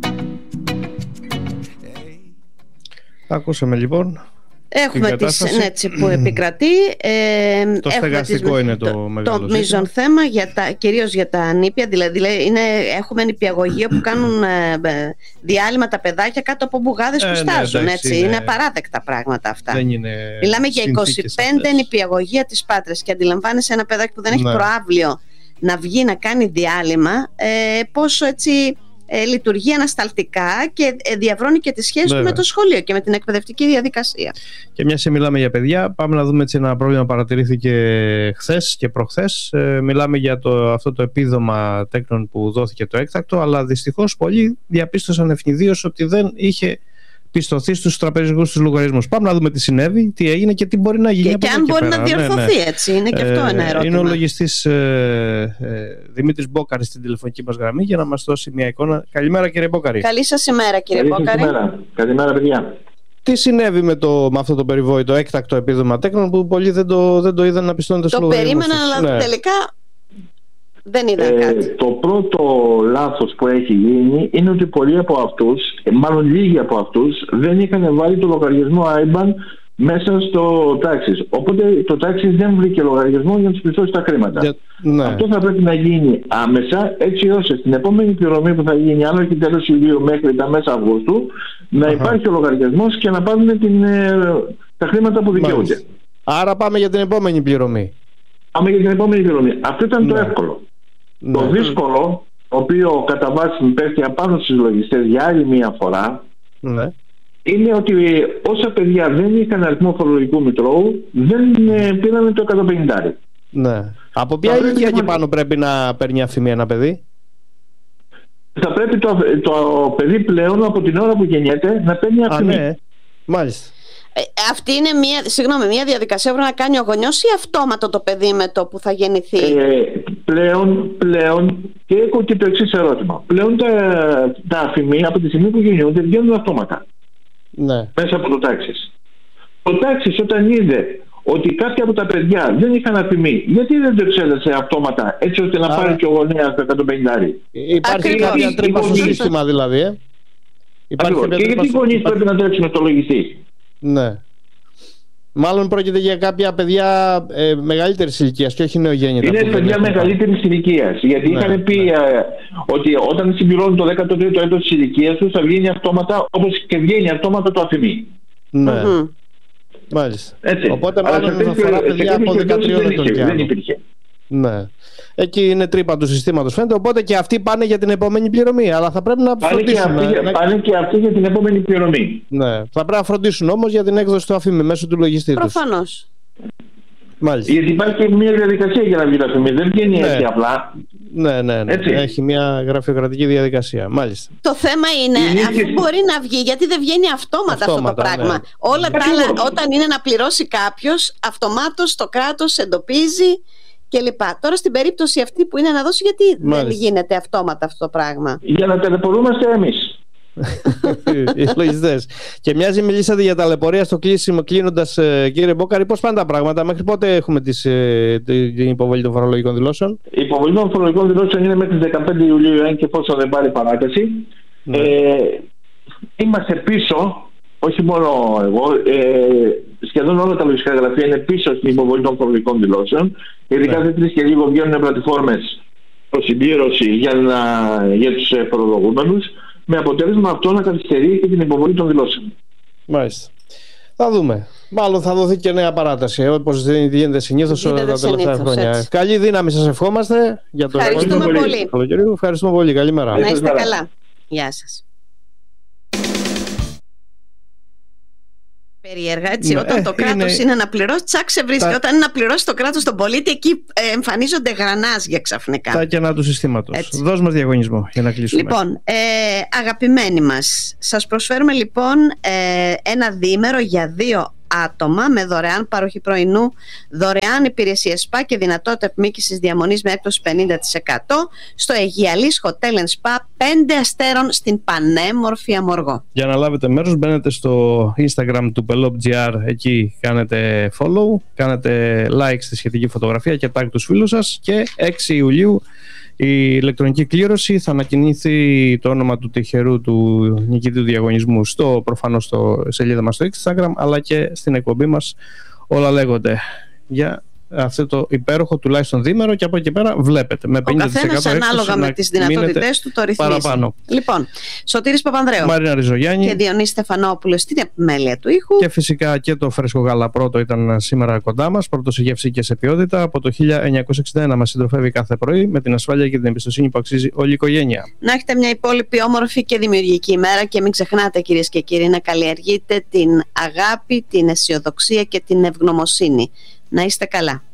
Ακούσαμε λοιπόν. Έχουμε τη συνέντευξη που επικρατεί. Το στεγαστικό είναι το μεγάλο μείζον θέμα, κυρίως για τα νήπια. Δηλαδή έχουμε νηπιαγωγείο που κάνουν διάλειμμα τα παιδάκια κάτω από μπουγάδες που στάζουν. Είναι απαράδεκτα πράγματα αυτά. Μιλάμε για 25 νηπιαγωγεία της Πάτρας και αντιλαμβάνεσαι ένα παιδάκι που δεν έχει προάβλιο να βγει να κάνει διάλειμμα, πόσο έτσι λειτουργεί ανασταλτικά και διαβρώνει και τη σχέση του με το σχολείο και με την εκπαιδευτική διαδικασία. Και μιας και μιλάμε για παιδιά, πάμε να δούμε έτσι ένα πρόβλημα που παρατηρήθηκε χθες και προχθές. Μιλάμε για αυτό το επίδομα τέκνων που δόθηκε το έκτακτο, αλλά δυστυχώς πολλοί διαπίστωσαν ευνηδίως ότι δεν είχε πιστωθεί στους τραπεζικούς τους λογαριασμούς. Πάμε να δούμε τι συνέβη, τι έγινε και τι μπορεί να γίνει. Και αν μπορεί να διορθωθεί, έτσι. Είναι και αυτό ένα ερώτημα. Είναι ο λογιστής Δημήτρης Μπόκαρης στην τηλεφωνική μας γραμμή για να μας δώσει μια εικόνα. Καλημέρα, κύριε Μπόκαρη. Καλή σας ημέρα, κύριε Μπόκαρη. Καλημέρα, παιδιά. Τι συνέβη με αυτό το περιβόητο έκτακτο επίδομα τέκνων που πολλοί δεν το είδαν να πιστώνεται στους λογαριασμούς? Το περίμεναν, αλλά τελικά δεν είδαν κάτι. Το πρώτο λάθος που έχει γίνει είναι ότι πολλοί από αυτούς, μάλλον λίγοι από αυτούς, δεν είχαν βάλει το λογαριασμό IBAN μέσα στο Taxis. Οπότε το Taxis δεν βρήκε λογαριασμό για να τους πιστώσει τα χρήματα. Αυτό θα πρέπει να γίνει άμεσα, έτσι ώστε στην επόμενη πληρωμή που θα γίνει, άλλο και τέλος Ιουλίου μέχρι τα μέσα Αυγούστου, να υπάρχει ο λογαριασμός και να πάρουν τα χρήματα που δικαιούνται. Άρα πάμε για την επόμενη πληρωμή. Πάμε για την επόμενη πληρωμή. Αυτό ήταν το εύκολο. Το δύσκολο, το οποίο κατά βάση πέφτει απάνω στους λογιστές για άλλη μία φορά, είναι ότι όσα παιδιά δεν είχαν αριθμό φορολογικού μητρώου, δεν πήραν το 150. Ναι. Από ποια ηλικία και πάνω πρέπει να παίρνει αφημί ένα παιδί? Θα πρέπει το παιδί πλέον από την ώρα που γεννιέται να παίρνει αφημί. Ναι. Μάλιστα. Αυτή είναι μια διαδικασία που πρέπει να κάνει ο γονιός ή αυτόματο το παιδί με το που θα γεννηθεί? Πλέον και έχω και το εξής ερώτημα. Πλέον τα αφημί από τη στιγμή που γεννιούνται βγαίνουν αυτόματα. Ναι. Μέσα από το Taxis. Το Taxis όταν είδε ότι κάποια από τα παιδιά δεν είχαν αφημί, γιατί δεν το εξέδεσε αυτόματα έτσι ώστε να πάρει και ο γονέας το 150? Υπάρχει κάποια τρύπα στο σύστημα δηλαδή. Και γιατί οι γονείς πρέπει να τρέξουν στο λογιστή? Ναι. Μάλλον πρόκειται για κάποια παιδιά μεγαλύτερης ηλικίας και όχι νεογέννητα. Είναι παιδιά μεγαλύτερης ηλικίας. Γιατί είχαν πει ότι όταν συμπληρώνουν το 13ο έτος της ηλικίας τους θα βγαίνει αυτόματα, όπως και βγαίνει αυτόματα το αφημί. Ναι. Μάλιστα. Έτσι. Οπότε μάλλον θα αφορά παιδιά από 13 ετών. Δεν υπήρχε. Ναι. Εκεί είναι τρύπα του συστήματος φαίνεται. Οπότε και αυτοί πάνε για την επόμενη πληρωμή. Αλλά θα πρέπει να φροντίσουν. Πάνε και αυτοί για την επόμενη πληρωμή. Ναι. Θα πρέπει να φροντίσουν όμως για την έκδοση του αφημί μέσω του λογιστή τους. Προφανώς. Μάλιστα. Γιατί υπάρχει και μια διαδικασία για να βγει το αφημί. Δεν βγαίνει έτσι απλά. Ναι. Έχει μια γραφειοκρατική διαδικασία. Μάλιστα. Το θέμα είναι αφού μπορεί να βγει, γιατί δεν βγαίνει αυτόματα αυτό το πράγμα. Ναι. Όλα τα άλλα, όταν είναι να πληρώσει κάποιος, αυτομάτως το κράτος εντοπίζει κλπ. Τώρα στην περίπτωση αυτή που είναι να δώσει, γιατί δεν γίνεται αυτόματα αυτό το πράγμα? Για να ταλαιπωρούμαστε εμείς. Οι λογιστές. Και μοιάζει μιλήσατε για ταλαιπωρία στο κλείσιμο. Κλείνοντας, κύριε Μπόκαρη, πώς πάνε τα πράγματα? Μέχρι πότε έχουμε την υποβολή των φορολογικών δηλώσεων? Η υποβολή των φορολογικών δηλώσεων είναι μέχρι τις 15 Ιουλίου, αν και εφόσον δεν πάρει παράταση. Είμαστε πίσω, όχι μόνο εγώ, σχεδόν όλα τα λογιστικά γραφεία είναι πίσω στην υποβολή των φορολογικών δηλώσεων. Ειδικά κάθε 3 και λίγο βγαίνουν πλατφόρμες προς συμπλήρωση για τους φορολογούμενους, με αποτέλεσμα αυτό να καθυστερεί και την υποβολή των δηλώσεων. Μάλιστα. Θα δούμε. Μάλλον θα δοθεί και νέα παράταση, όπως γίνεται συνήθως τα τελευταία χρόνια. Έτσι. Καλή δύναμη σας ευχόμαστε για το Ευχαριστούμε πολύ. Ευχαριστούμε πολύ. Καλημέρα. Να είστε καλά. Γεια σας. Περίεργα, έτσι. Όταν το κράτος είναι να πληρώσει, τσακ σε βρίσκει. Όταν είναι να πληρώσει το κράτος τον πολίτη, εκεί εμφανίζονται γρανάζια ξαφνικά. Τα κενά του συστήματος. Δώσ' μας διαγωνισμό για να κλείσουμε. Λοιπόν, αγαπημένοι μας, σας προσφέρουμε λοιπόν ένα διήμερο για 2 άτομα με δωρεάν παροχή πρωινού, δωρεάν υπηρεσίες σπα και δυνατότητα επιμήκυσης διαμονής με έκπτωση 50% στο Αιγιαλής Hotel & Spa 5 αστέρων στην πανέμορφη Αμοργό. Για να λάβετε μέρος, μπαίνετε στο Instagram του Pelop.gr, εκεί κάνετε follow, κάνετε like στη σχετική φωτογραφία και tag τους φίλους σας, και 6 Ιουλίου η ηλεκτρονική κλήρωση, θα ανακοινήθει το όνομα του τυχερού του νικητή του διαγωνισμού προφανώς στο σελίδα μας στο Instagram, αλλά και στην εκπομπή μας Όλα Λέγονται, για αυτό το υπέροχο τουλάχιστον διήμερο, και από εκεί πέρα βλέπετε με 50% ο καθένας ανάλογα με τις δυνατότητες του το ρυθμίζει. Παραπάνω. Λοιπόν, Σωτήρης Παπανδρέου, Μαρίνα Ριζογιάννη και Διονύση Στεφανόπουλος στην επιμέλεια του ήχου. Και φυσικά και το φρέσκο γάλα πρώτο ήταν σήμερα κοντά μας, πρώτο σε γεύση και σε ποιότητα. Από το 1961 μας συντροφεύει κάθε πρωί, με την ασφάλεια και την εμπιστοσύνη που αξίζει όλη η οικογένεια. Να έχετε μια υπόλοιπη όμορφη και δημιουργική ημέρα, και μην ξεχνάτε, κυρίες και κύριοι, να καλλιεργείτε την αγάπη, την αισιοδοξία και την ευγνωμοσύνη. Να είστε καλά.